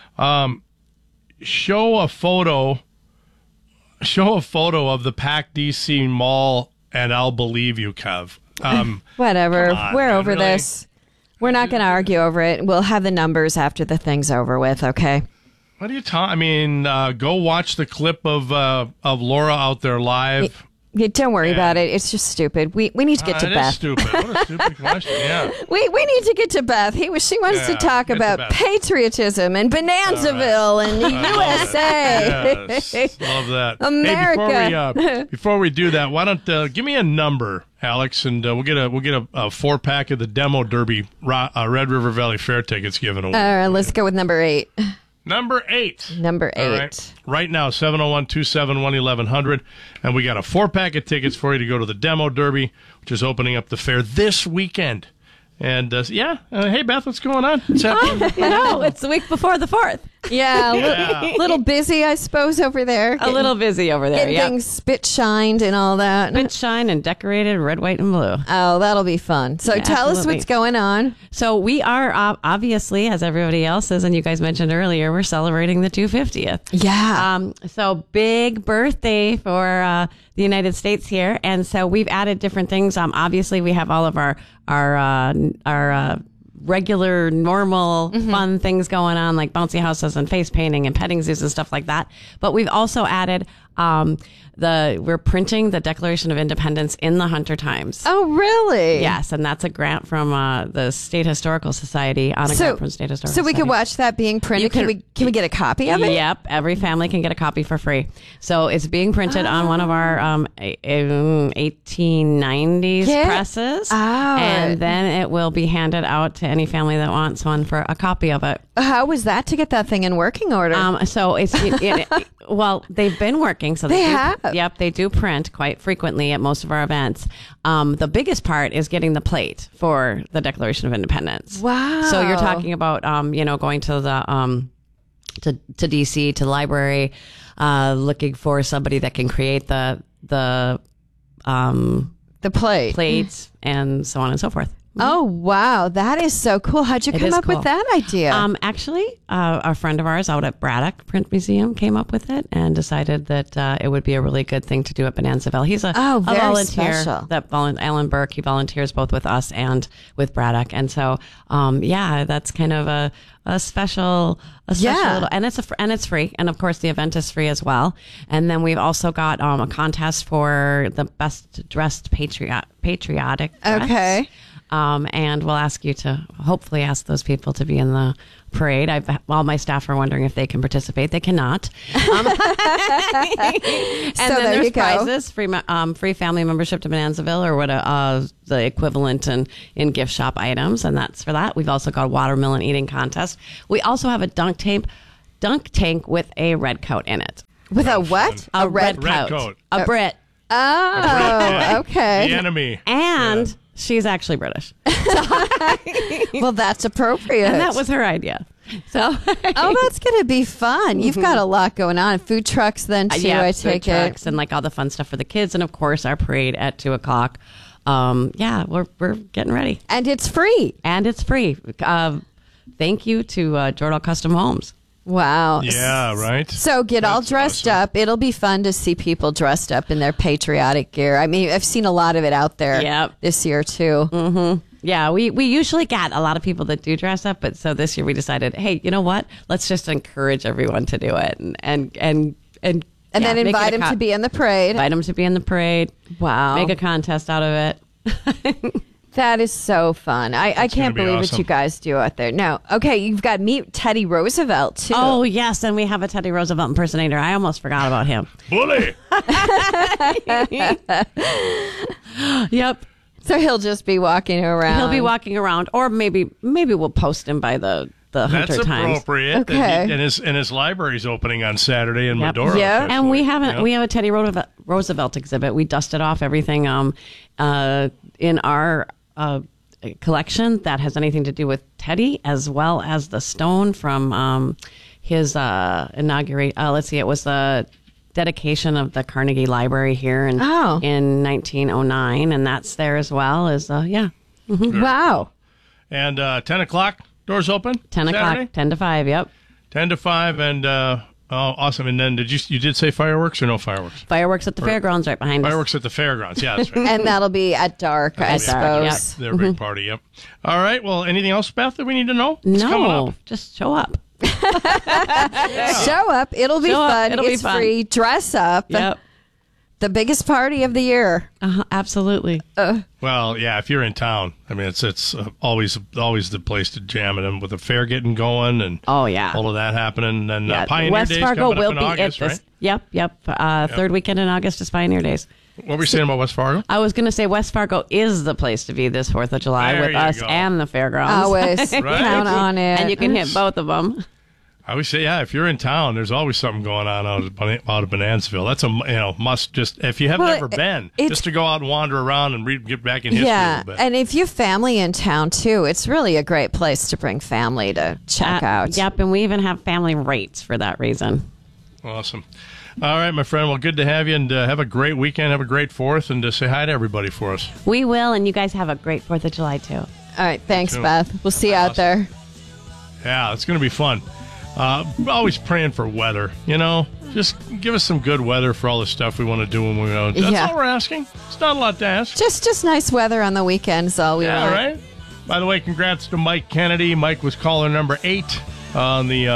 Speaker 1: Show a photo of the Pac DC Mall, and I'll believe you, Kev.
Speaker 2: Whatever. We're over
Speaker 1: really?
Speaker 2: this. We're not going to argue over it. We'll have the numbers after the thing's over with, okay?
Speaker 1: What are you talking? I mean, go watch the clip of Laura out there live.
Speaker 2: Yeah, don't worry about it. It's just stupid. We need to get to
Speaker 1: It
Speaker 2: Beth.
Speaker 1: is stupid. What a stupid question. Yeah.
Speaker 2: We need to get to Beth. She wants to talk about patriotism and Bonanzaville and the USA.
Speaker 1: Yes, love that.
Speaker 2: America.
Speaker 1: Hey, before we do that, why don't give me a number, Alex, and we'll get a 4-pack of the Demo Derby Red River Valley Fair tickets given away.
Speaker 2: All right, let's go with number 8.
Speaker 1: Number 8.
Speaker 2: Number 8.
Speaker 1: Right now, 701-271-1100. And we got a 4-pack of tickets for you to go to the Demo Derby, which is opening up the fair this weekend. And, hey, Beth, what's going on? What's happening?
Speaker 3: It's the week before the 4th.
Speaker 2: Yeah, a little busy, I suppose, over there.
Speaker 3: A little busy over there,
Speaker 2: Getting things spit-shined and all that.
Speaker 3: Spit-shined and decorated red, white, and blue.
Speaker 2: Oh, that'll be fun. So tell us what's going on.
Speaker 3: So we are, obviously, as everybody else is, and you guys mentioned earlier, we're celebrating the 250th.
Speaker 2: Yeah.
Speaker 3: So big birthday for the United States here. And so we've added different things. Obviously, we have all of our regular, normal, fun things going on, like bouncy houses and face painting and petting zoos and stuff like that. But we've also added we're printing the Declaration of Independence in the Hunter Times.
Speaker 2: Oh, really?
Speaker 3: Yes, and that's a grant from the State Historical Society grant from State Historical
Speaker 2: So we
Speaker 3: Society.
Speaker 2: can watch that being printed. Can we get a copy of it?
Speaker 3: Yep, every family can get a copy for free. So it's being printed on one of our 1890s presses, and then it will be handed out to any family that wants one for a copy of it.
Speaker 2: How was that to get that thing in working order?
Speaker 3: So it's well, they've been working, so
Speaker 2: they have.
Speaker 3: Yep, they do print quite frequently at most of our events. The biggest part is getting the plate for the Declaration of Independence.
Speaker 2: Wow!
Speaker 3: So you're talking about going to the to DC, to the library, looking for somebody that can create the
Speaker 2: plate,
Speaker 3: plates, and so on and so forth.
Speaker 2: Oh, wow. That is so cool. How'd you
Speaker 3: It
Speaker 2: come
Speaker 3: is
Speaker 2: up
Speaker 3: cool.
Speaker 2: with that idea?
Speaker 3: Actually, a friend of ours out at Braddock Print Museum came up with it and decided that it would be a really good thing to do at Bonanzaville. He's a
Speaker 2: very
Speaker 3: volunteer.
Speaker 2: special.
Speaker 3: Alan Burke, he volunteers both with us and with Braddock. And so, that's kind of a special little, and it's free. And of course the event is free as well. And then we've also got a contest for the best dressed patriotic dress.
Speaker 2: Okay.
Speaker 3: And we'll ask you to hopefully ask those people to be in the parade. All my staff are wondering if they can participate. They cannot. And
Speaker 2: So
Speaker 3: then
Speaker 2: there
Speaker 3: there's
Speaker 2: you go.
Speaker 3: prizes, free family membership to Bonanzaville, or what the equivalent in gift shop items, and that's for that. We've also got a watermelon eating contest. We also have a dunk tank with a red coat in it.
Speaker 2: With a what?
Speaker 3: A red
Speaker 1: Red
Speaker 3: coat.
Speaker 1: coat.
Speaker 3: A Brit.
Speaker 2: Oh, okay.
Speaker 1: The enemy.
Speaker 3: And she's actually British.
Speaker 2: Well, that's appropriate.
Speaker 3: And that was her idea. So,
Speaker 2: that's going to be fun. You've got a lot going on. Food trucks then, too, I take
Speaker 3: food trucks and like all the fun stuff for the kids. And of course, our parade at 2:00. We're getting ready.
Speaker 2: And it's free.
Speaker 3: Thank you to Jordal Custom Homes.
Speaker 2: Wow.
Speaker 1: Yeah, right.
Speaker 2: So get all dressed up. It'll be fun to see people dressed up in their patriotic gear. I mean, I've seen a lot of it out there this year, too.
Speaker 3: Mm-hmm. Yeah, we usually get a lot of people that do dress up, but so this year we decided, hey, you know what? Let's just encourage everyone to do it and
Speaker 2: then invite them to be in the parade.
Speaker 3: Invite them to be in the parade.
Speaker 2: Wow.
Speaker 3: Make a contest out of it.
Speaker 2: That is so fun. I can't
Speaker 1: be
Speaker 2: believe
Speaker 1: awesome.
Speaker 2: what you guys do out there. No. Okay, you've got Meet Teddy Roosevelt, too.
Speaker 3: Oh, yes, and we have a Teddy Roosevelt impersonator. I almost forgot about him.
Speaker 1: Bully.
Speaker 3: Yep.
Speaker 2: So he'll just be walking around.
Speaker 3: He'll be walking around, or maybe we'll post him by the Hunter
Speaker 1: That's
Speaker 3: Times.
Speaker 1: appropriate.
Speaker 2: Okay.
Speaker 1: And his library's opening on Saturday in Medora.
Speaker 2: Yeah.
Speaker 1: officially.
Speaker 3: And we have
Speaker 1: Yep.
Speaker 3: a Teddy Roosevelt exhibit. We dusted off everything in our collection that has anything to do with Teddy, as well as the stone from his inauguration. Let's see, it was the dedication of the Carnegie Library here in 1909, and that's there as well as
Speaker 2: Mm-hmm. Wow.
Speaker 1: And 10 o'clock, doors open?
Speaker 3: 10 o'clock,
Speaker 1: Saturday?
Speaker 3: 10 to 5, yep.
Speaker 1: 10 to 5, and awesome. And then you did say fireworks or no fireworks?
Speaker 3: Fireworks at the fairgrounds right behind us.
Speaker 1: Fireworks at the fairgrounds, yeah, that's right.
Speaker 2: And that'll be at dark, I suppose.
Speaker 1: Their big party, yep. All right, well, anything else, Beth, that we need to know? What's coming
Speaker 3: No,
Speaker 1: up?
Speaker 3: just show up.
Speaker 2: Show up. It'll be
Speaker 3: Show up.
Speaker 2: fun.
Speaker 3: It'll be
Speaker 2: It's
Speaker 3: fun.
Speaker 2: free. Dress up.
Speaker 3: Yep.
Speaker 2: The biggest party of the year.
Speaker 3: Absolutely.
Speaker 1: Well, yeah, if you're in town, I mean, it's always the place to jam it in with the fair getting going and all of that happening. And then Pioneer
Speaker 3: West
Speaker 1: Days
Speaker 3: Fargo
Speaker 1: coming
Speaker 3: will
Speaker 1: up in
Speaker 3: be
Speaker 1: August,
Speaker 3: at this.
Speaker 1: right?
Speaker 3: Yep. Third weekend in August is Pioneer Days.
Speaker 1: What were we saying about West Fargo?
Speaker 3: I was going to say West Fargo is the place to be this 4th of July
Speaker 1: There
Speaker 3: with
Speaker 1: you
Speaker 3: us
Speaker 1: go.
Speaker 3: and the fairgrounds.
Speaker 2: Always.
Speaker 1: Right?
Speaker 2: Count on it.
Speaker 3: And you can hit both of them.
Speaker 1: I always say, yeah, if you're in town, there's always something going on out of Bonanzaville. That's a must. Just if you have never been, just to go out and wander around and get back in history a
Speaker 2: Yeah,
Speaker 1: little bit.
Speaker 2: and if you have family in town too, it's really a great place to bring family to check out.
Speaker 3: Yep, and we even have family rates for that reason.
Speaker 1: Awesome. All right, my friend. Well, good to have you, and have a great weekend. Have a great 4th, and say hi to everybody for us.
Speaker 3: We will, and you guys have a great 4th of July too.
Speaker 2: All right, thanks,
Speaker 1: too.
Speaker 2: Beth. We'll see you out there.
Speaker 1: Yeah, it's going to be fun. Always praying for weather, Just give us some good weather for all the stuff we want to do when we go. That's all we're asking. It's not a lot to ask.
Speaker 2: Just nice weather on the weekends, all we want.
Speaker 1: All right. By the way, congrats to Mike Kennedy. Mike was caller number 8 on the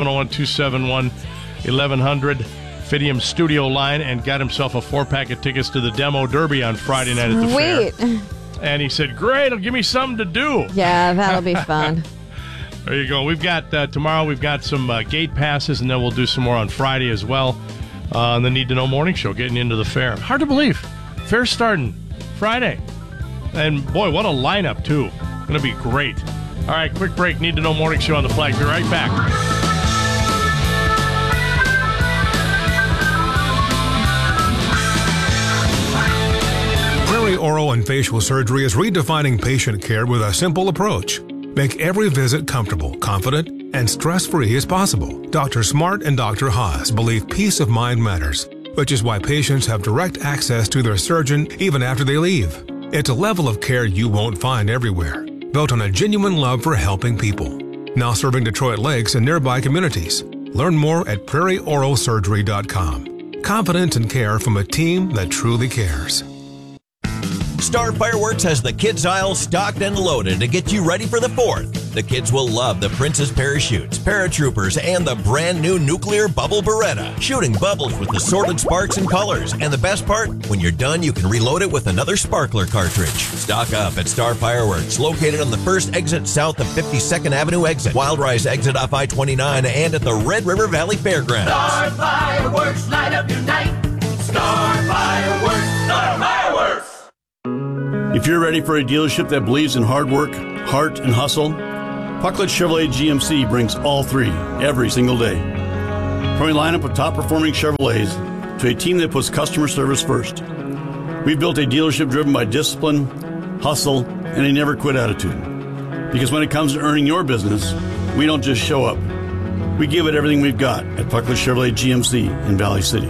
Speaker 1: 701-271-1100 Fidium studio line and got himself a 4-pack of tickets to the Demo Derby on Friday night at the fair.
Speaker 2: Sweet.
Speaker 1: And he said, great, it'll give me something to do.
Speaker 2: Yeah, that'll be fun.
Speaker 1: There you go. We've got tomorrow. We've got some gate passes, and then we'll do some more on Friday as well. On the Need to Know Morning Show, getting into the fair. Hard to believe, fair starting Friday, and boy, what a lineup too. Going to be great. All right, quick break. Need to Know Morning Show on the Flag. Be right back.
Speaker 4: Prairie Oral and Facial Surgery is redefining patient care with a simple approach. Make every visit comfortable, confident, and stress-free as possible. Dr. Smart and Dr. Haas believe peace of mind matters, which is why patients have direct access to their surgeon even after they leave. It's a level of care you won't find everywhere, built on a genuine love for helping people. Now serving Detroit Lakes and nearby communities. Learn more at prairieoralsurgery.com. Confidence and care from a team that truly cares.
Speaker 13: Star Fireworks has the kids' aisle stocked and loaded to get you ready for the 4th. The kids will love the Princess Parachutes, Paratroopers, and the brand new nuclear bubble Beretta, shooting bubbles with assorted sparks and colors. And the best part, when you're done, you can reload it with another sparkler cartridge. Stock up at Star Fireworks, located on the first exit south of 52nd Avenue exit, Wild Rise exit off I-29, and at the Red River Valley Fairgrounds.
Speaker 19: Star Fireworks, light up your night. Star Fireworks, Star Fireworks.
Speaker 14: If you're ready for a dealership that believes in hard work, heart, and hustle, Puckett Chevrolet GMC brings all three every single day. From a lineup of top-performing Chevrolets to a team that puts customer service first, we've built a dealership driven by discipline, hustle, and a never-quit attitude. Because when it comes to earning your business, we don't just show up. We give it everything we've got at Puckett Chevrolet GMC in Valley City.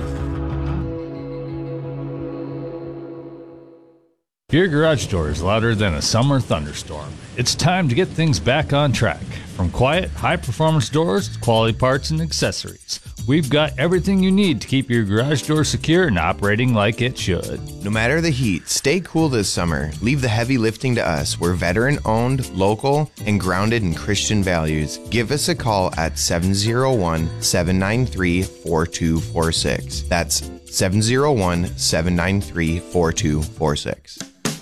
Speaker 16: If your garage door is louder than a summer thunderstorm, it's time to get things back on track. From quiet, high-performance doors to quality parts and accessories, we've got everything you need to keep your garage door secure and operating like it should.
Speaker 17: No matter the heat, stay cool this summer. Leave the heavy lifting to us. We're veteran-owned, local, and grounded in Christian values. Give us a call at 701-793-4246. That's 701-793-4246.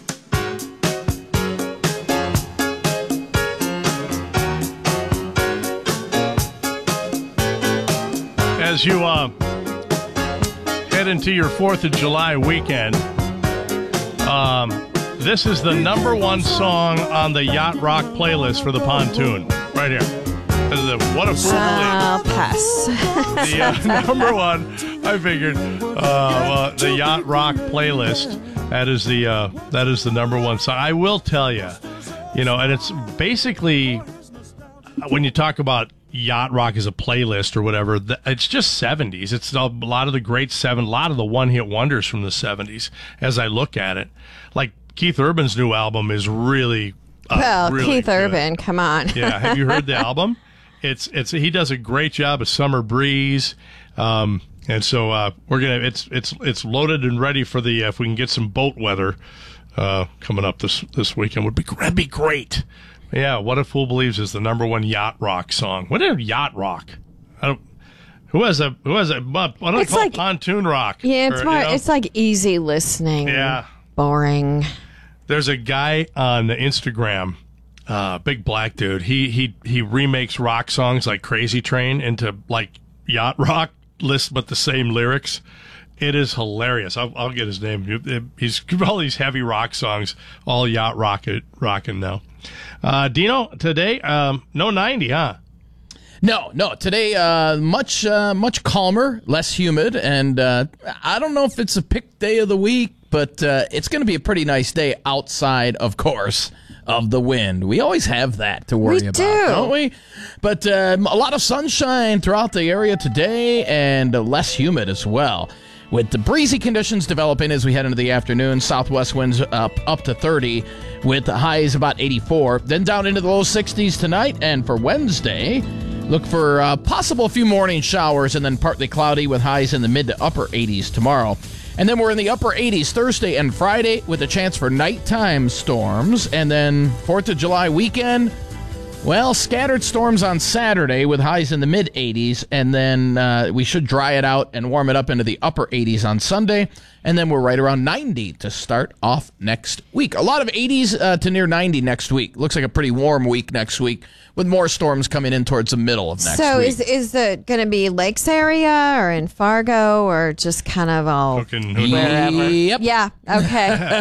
Speaker 1: As you head into your 4th of July weekend, this is the #1 song on the Yacht Rock playlist for the pontoon. Right here. This is what a fool
Speaker 2: pass.
Speaker 1: The #1, I figured, the Yacht Rock playlist. That is the #1 song. I will tell you, and it's basically, when you talk about Yacht Rock as a playlist or whatever, it's just 70s. It's a lot of the great a lot of the one-hit wonders from the 70s as I look at it. Like Keith Urban's new album is really really
Speaker 2: Keith
Speaker 1: good.
Speaker 2: Urban, come on.
Speaker 1: Yeah, have you heard the album? It's he does a great job of Summer Breeze. And so we're gonna it's loaded and ready for the if we can get some boat weather coming up this weekend that'd be great. Yeah, What a Fool Believes is the #1 Yacht Rock song. What is Yacht Rock? Who has a what do they call pontoon rock?
Speaker 2: Yeah, it's like easy listening.
Speaker 1: Yeah.
Speaker 2: Boring.
Speaker 1: There's a guy on Instagram, big black dude. He remakes rock songs like Crazy Train into like yacht rock list, but the same lyrics. It is hilarious. I'll get his name. He's all these heavy rock songs, all yacht rocking now. Dino, today, no 90, huh?
Speaker 18: No. Today, much calmer, less humid, and I don't know if it's a pick day of the week, but it's going to be a pretty nice day outside, of course, of the wind. We always have that to worry about, don't we? But a lot of sunshine throughout the area today, and less humid as well. With the breezy conditions developing as we head into the afternoon, southwest winds up to 30, with the highs about 84. Then down into the low 60s tonight, and for Wednesday, look for possible few morning showers, and then partly cloudy with highs in the mid to upper 80s tomorrow. And then we're in the upper 80s Thursday and Friday with a chance for nighttime storms. And then 4th of July weekend, well, scattered storms on Saturday with highs in the mid-80s, and then we should dry it out and warm it up into the upper 80s on Sunday, and then we're right around 90 to start off next week. A lot of 80s to near 90 next week. Looks like a pretty warm week next week, with more storms coming in towards the middle of next week.
Speaker 2: So is it going to be Lakes area or in Fargo or just kind of all wherever?
Speaker 18: Yep.
Speaker 2: Yeah, okay.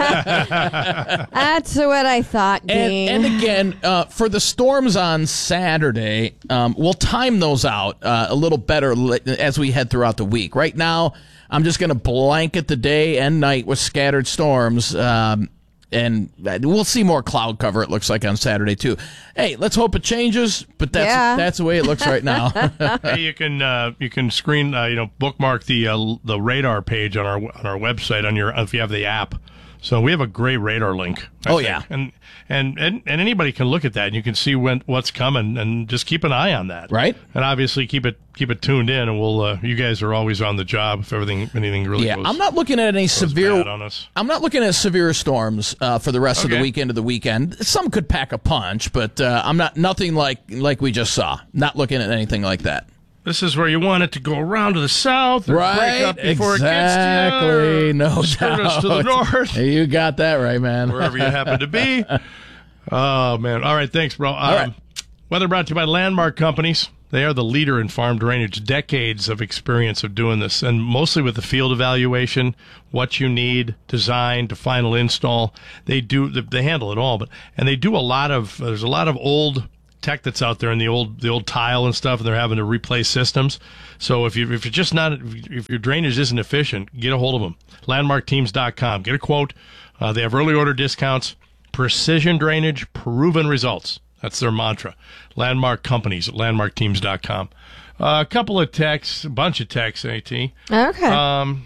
Speaker 2: That's what I thought, Dean.
Speaker 18: And again, for the storms on Saturday, we'll time those out a little better as we head throughout the week. Right now, I'm just going to blanket the day and night with scattered storms, and we'll see more cloud cover, it looks like, on Saturday, too. Hey, let's hope it changes, but that's the way it looks right now.
Speaker 1: Hey, you can screen bookmark the radar page on our website if you have the app. So we have a great radar link. I think.
Speaker 18: Yeah.
Speaker 1: And anybody can look at that and you can see what's coming and just keep an eye on that.
Speaker 18: Right.
Speaker 1: And obviously keep it tuned in, and we'll you guys are always on the job if anything really goes.
Speaker 18: I'm not looking at any severe
Speaker 1: bad on us.
Speaker 18: I'm not looking at severe storms for the rest of the weekend of the weekend. Some could pack a punch, but I'm nothing like we just saw. Not looking at anything like that.
Speaker 1: This is where you want it to go around to the south, or break up before
Speaker 18: exactly.
Speaker 1: it gets to you.
Speaker 18: No
Speaker 1: Skirt
Speaker 18: doubt.
Speaker 1: us to the north.
Speaker 18: You got that right, man.
Speaker 1: Wherever you happen to be. Oh, man. All right, thanks, bro.
Speaker 18: All right.
Speaker 1: Weather brought to you by Landmark Companies. They are the leader in farm drainage, decades of experience of doing this, and mostly with the field evaluation, what you need, design to final install. They handle it all, and they do a lot of. There's a lot of old tech that's out there in the old tile and stuff, and they're having to replace systems. So if your drainage isn't efficient, get a hold of them. LandmarkTeams.com. Get a quote. They have early order discounts. Precision drainage, proven results. That's their mantra. Landmark Companies at LandmarkTeams.com. A couple of texts, a bunch of texts, AT.
Speaker 2: Okay.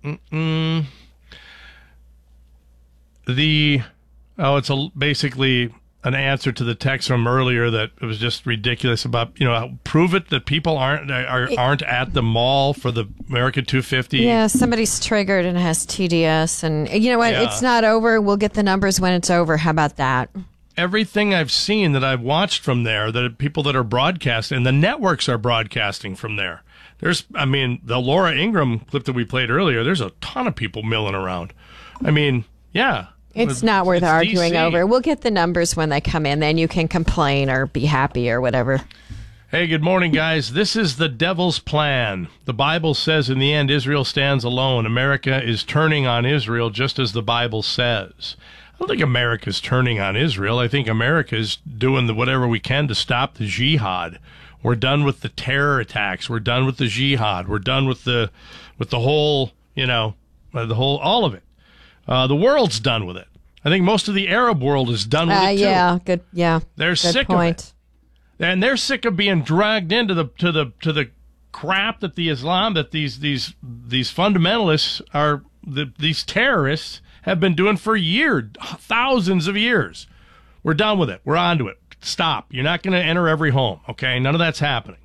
Speaker 1: It's basically an answer to the text from earlier that it was just ridiculous about, prove it that people aren't at the mall for the American 250.
Speaker 2: Yeah, somebody's triggered and has TDS, and you know what? Yeah. It's not over. We'll get the numbers when it's over. How about that?
Speaker 1: Everything I've seen that I've watched from there, that people that are broadcasting, and the networks are broadcasting from there. The Laura Ingraham clip that we played earlier, there's a ton of people milling around. Yeah.
Speaker 2: It's not worth arguing
Speaker 1: DC.
Speaker 2: over. We'll get the numbers when they come in. Then you can complain or be happy or whatever.
Speaker 1: Hey, good morning, guys. This is the devil's plan. The Bible says in the end, Israel stands alone. America is turning on Israel just as the Bible says. I don't think America's turning on Israel. I think America's doing whatever we can to stop the jihad. We're done with the terror attacks. We're done with the jihad. We're done with the whole, all of it. The world's done with it. I think most of the Arab world is done with it too.
Speaker 2: Yeah, good. Yeah,
Speaker 1: they're
Speaker 2: good
Speaker 1: sick
Speaker 2: point.
Speaker 1: of it, and they're sick of being dragged into the crap that these fundamentalists are. These terrorists have been doing for years, thousands of years. We're done with it. We're on to it. Stop. You're not going to enter every home. Okay, none of that's happening.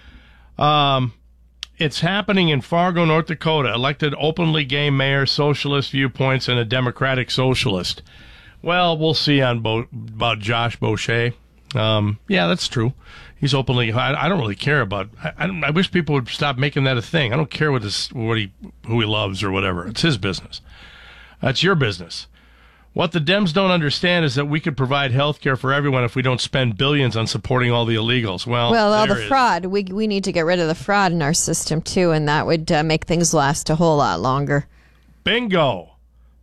Speaker 1: It's happening in Fargo, North Dakota. Elected openly gay mayor, socialist viewpoints, and a Democratic socialist. Well, we'll see about Josh Boucher. Yeah, that's true. He's openly. I don't really care about. I wish people would stop making that a thing. I don't care who he loves or whatever. It's his business. That's your business. What the Dems don't understand is that we could provide health care for everyone if we don't spend billions on supporting all the illegals. Well,
Speaker 2: all the fraud. We need to get rid of the fraud in our system, too, and that would make things last a whole lot longer.
Speaker 1: Bingo.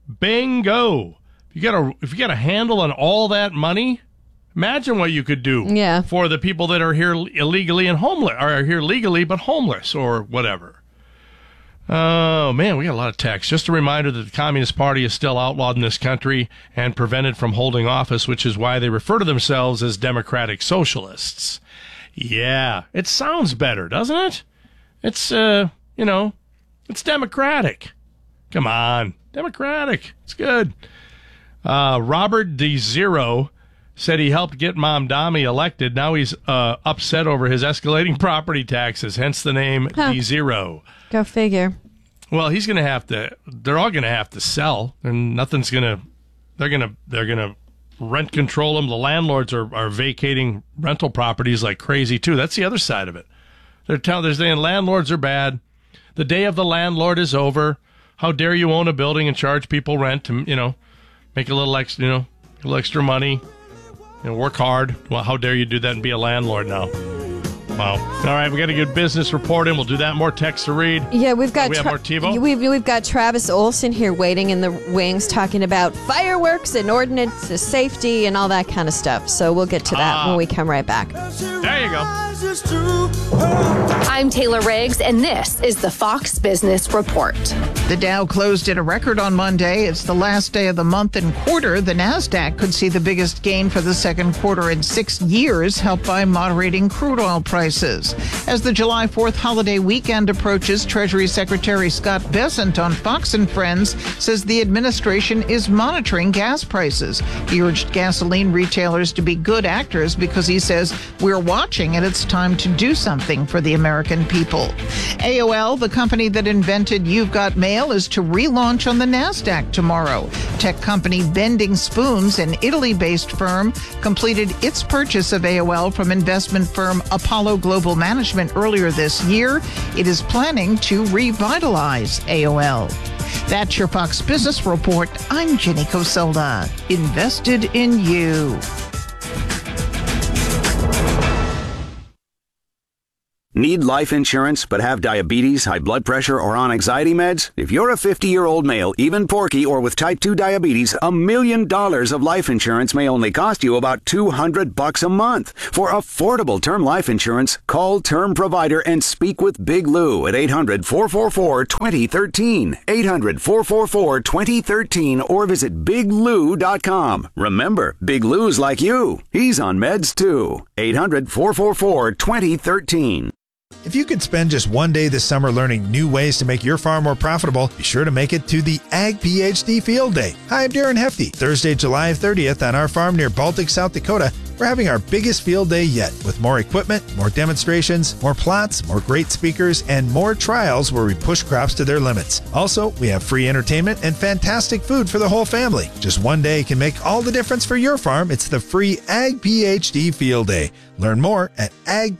Speaker 1: If you got a handle on all that money, imagine what you could do for the people that are here illegally and homeless, or are here legally but homeless or whatever. Oh, man, we got a lot of texts. Just a reminder that the Communist Party is still outlawed in this country and prevented from holding office, which is why they refer to themselves as Democratic Socialists. Yeah, it sounds better, doesn't it? It's, it's democratic. Come on, democratic. It's good. Robert D. Zero said he helped get Mamdani elected. Now he's upset over his escalating property taxes, hence the name D. Zero.
Speaker 2: Go figure.
Speaker 1: Well, he's going to have to. They're all going to have to sell, and nothing's going to. They're going to rent control them. The landlords are vacating rental properties like crazy too. That's the other side of it. They're saying landlords are bad. The day of the landlord is over. How dare you own a building and charge people rent to make a little extra money, work hard. Well, how dare you do that and be a landlord now? Wow. All right, we got a good business report in. We'll do that. More text to read.
Speaker 2: Yeah, we've got.
Speaker 1: We have more TiVo.
Speaker 2: We've got Travis Olson here waiting in the wings, talking about fireworks and ordinance safety and all that kind of stuff. So we'll get to that when we come right back.
Speaker 1: There you go.
Speaker 15: I'm Taylor Riggs, and this is the Fox Business Report. The Dow closed at a record on Monday. It's the last day of the month and quarter. The Nasdaq could see the biggest gain for the second quarter in 6 years, helped by moderating crude oil prices. As the July 4th holiday weekend approaches, Treasury Secretary Scott Bessent on Fox and Friends says the administration is monitoring gas prices. He urged gasoline retailers to be good actors because he says we're watching and it's time to do something for the American people. AOL, the company that invented You've Got Mail, is to relaunch on the NASDAQ tomorrow. Tech company Bending Spoons, an Italy-based firm, completed its purchase of AOL from investment firm Apollo Global Management earlier this year. It is planning to revitalize AOL. That's your Fox Business Report. I'm Jenny Coselda. Invested in you.
Speaker 20: Need life insurance but have diabetes, high blood pressure, or on anxiety meds? If you're a 50-year-old male, even porky, or with type 2 diabetes, $1 million of life insurance may only cost you about $200 a month. For affordable term life insurance, call Term Provider and speak with Big Lou at 800-444-2013, 800-444-2013, or visit biglou.com. Remember, Big Lou's like you. He's on meds too. 800-444-2013.
Speaker 21: If you could spend just one day this summer learning new ways to make your farm more profitable, be sure to make it to the Ag PhD Field Day. Hi, I'm Darren Hefty. Thursday, July 30th on our farm near Baltic, South Dakota, we're having our biggest field day yet with more equipment, more demonstrations, more plots, more great speakers, and more trials where we push crops to their limits. Also, we have free entertainment and fantastic food for the whole family. Just one day can make all the difference for your farm. It's the free Ag PhD Field Day. Learn more at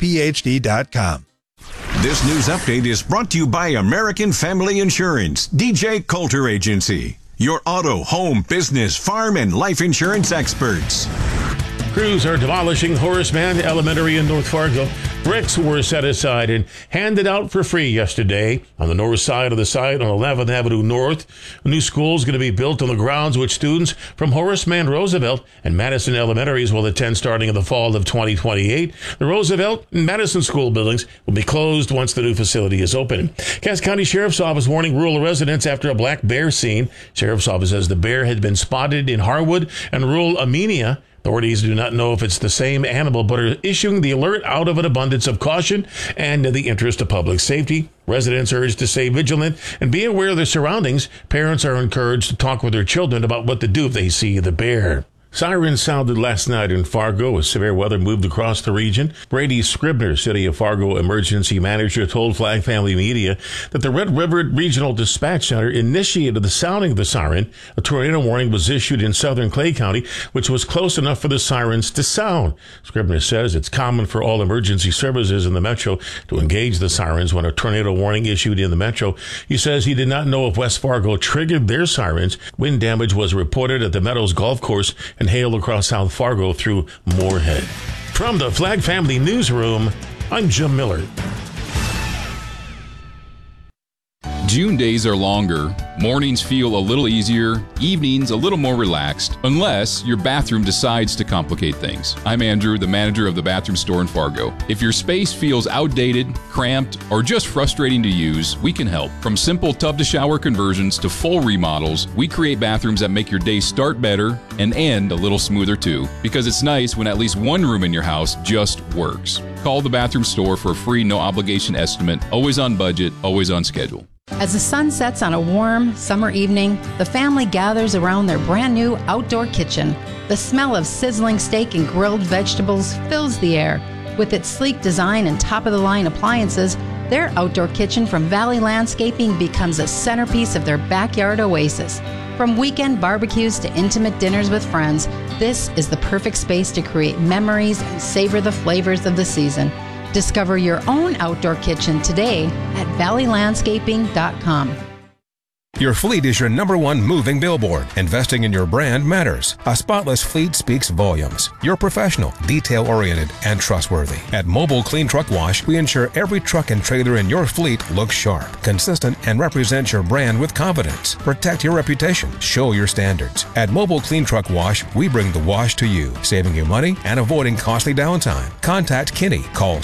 Speaker 21: agphd.com.
Speaker 28: This news update is brought to you by American Family Insurance, DJ Coulter Agency, your auto, home, business, farm, and life insurance experts.
Speaker 5: Crews are demolishing Horace Mann Elementary in North Fargo. Bricks were set aside and handed out for free yesterday on the north side of the site on 11th Avenue North. A new school is going to be built on the grounds which students from Horace Mann Roosevelt and Madison Elementaries will attend starting in the fall of 2028. The Roosevelt and Madison school buildings will be closed once the new facility is open. Cass County Sheriff's Office warning rural residents after a black bear seen. Sheriff's Office says the bear had been spotted in Harwood and rural Amenia. Authorities do not know if it's the same animal, but are issuing the alert out of an abundance of caution and in the interest of public safety. Residents are urged to stay vigilant and be aware of their surroundings. Parents are encouraged to talk with their children about what to do if they see the bear. Sirens sounded last night in Fargo as severe weather moved across the region. Brady Scribner, City of Fargo Emergency Manager, told Flag Family Media that the Red River Regional Dispatch Center initiated the sounding of the siren. A tornado warning was issued in southern Clay County, which was close enough for the sirens to sound. Scribner says it's common for all emergency services in the metro to engage the sirens when a tornado warning issued in the metro. He says he did not know if West Fargo triggered their sirens. Wind damage was reported at the Meadows Golf Course and hail across South Fargo through Moorhead. From the Flag Family Newsroom, I'm Jim Miller.
Speaker 22: June days are longer, mornings feel a little easier, evenings a little more relaxed, unless your bathroom decides to complicate things. I'm Andrew, the manager of the bathroom store in Fargo. If your space feels outdated, cramped, or just frustrating to use, we can help. From simple tub-to-shower conversions to full remodels, we create bathrooms that make your day start better and end a little smoother too, because it's nice when at least one room in your house just works. Call the bathroom store for a free no-obligation estimate, always on budget, always on schedule.
Speaker 23: As the sun sets on a warm summer evening, the family gathers around their brand new outdoor kitchen. The smell of sizzling steak and grilled vegetables fills the air. With its sleek design and top-of-the-line appliances, their outdoor kitchen from Valley Landscaping becomes a centerpiece of their backyard oasis. From weekend barbecues to intimate dinners with friends, this is the perfect space to create memories and savor the flavors of the season. Discover your own outdoor kitchen today at valleylandscaping.com.
Speaker 4: Your fleet is your #1 moving billboard. Investing in your brand matters. A spotless fleet speaks volumes. You're professional, detail-oriented, and trustworthy. At Mobile Clean Truck Wash, we ensure every truck and trailer in your fleet looks sharp, consistent, and represents your brand with confidence. Protect your reputation. Show your standards. At Mobile Clean Truck Wash, we bring the wash to you, saving you money and avoiding costly downtime. Contact Kenny. Call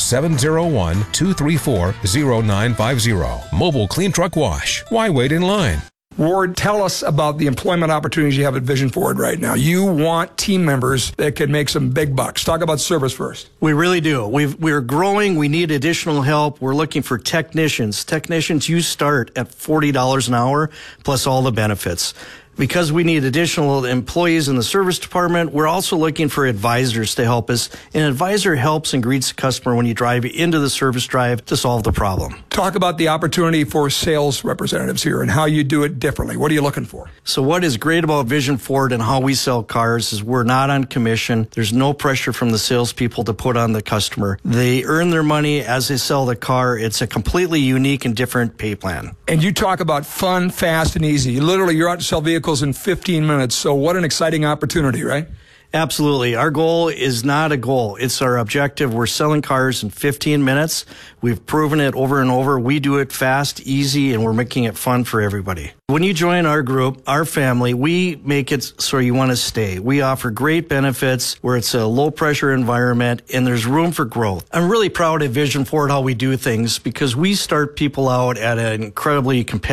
Speaker 4: 701-234-0950. Mobile Clean Truck Wash. Why wait in line?
Speaker 7: Ward, tell us about the employment opportunities you have at Vision Ford right now. You want team members that could make some big bucks. Talk about service first.
Speaker 8: We really do. We're growing. We need additional help. We're looking for technicians. Technicians, you start at $40 an hour plus all the benefits. Because we need additional employees in the service department, we're also looking for advisors to help us. An advisor helps and greets the customer when you drive into the service drive to solve the problem.
Speaker 7: Talk about the opportunity for sales representatives here and how you do it differently. What are you looking for?
Speaker 8: So what is great about Vision Ford and how we sell cars is we're not on commission. There's no pressure from the salespeople to put on the customer. They earn their money as they sell the car. It's a completely unique and different pay plan.
Speaker 7: And you talk about fun, fast, and easy. Literally, you're out to sell vehicles in 15 minutes. So what an exciting opportunity, right?
Speaker 8: Absolutely. Our goal is not a goal. It's our objective. We're selling cars in 15 minutes. We've proven it over and over. We do it fast, easy, and we're making it fun for everybody. When you join our group, our family, we make it so you want to stay. We offer great benefits where it's a low pressure environment and there's room for growth. I'm really proud of Vision Ford how we do things because we start people out at an incredibly competitive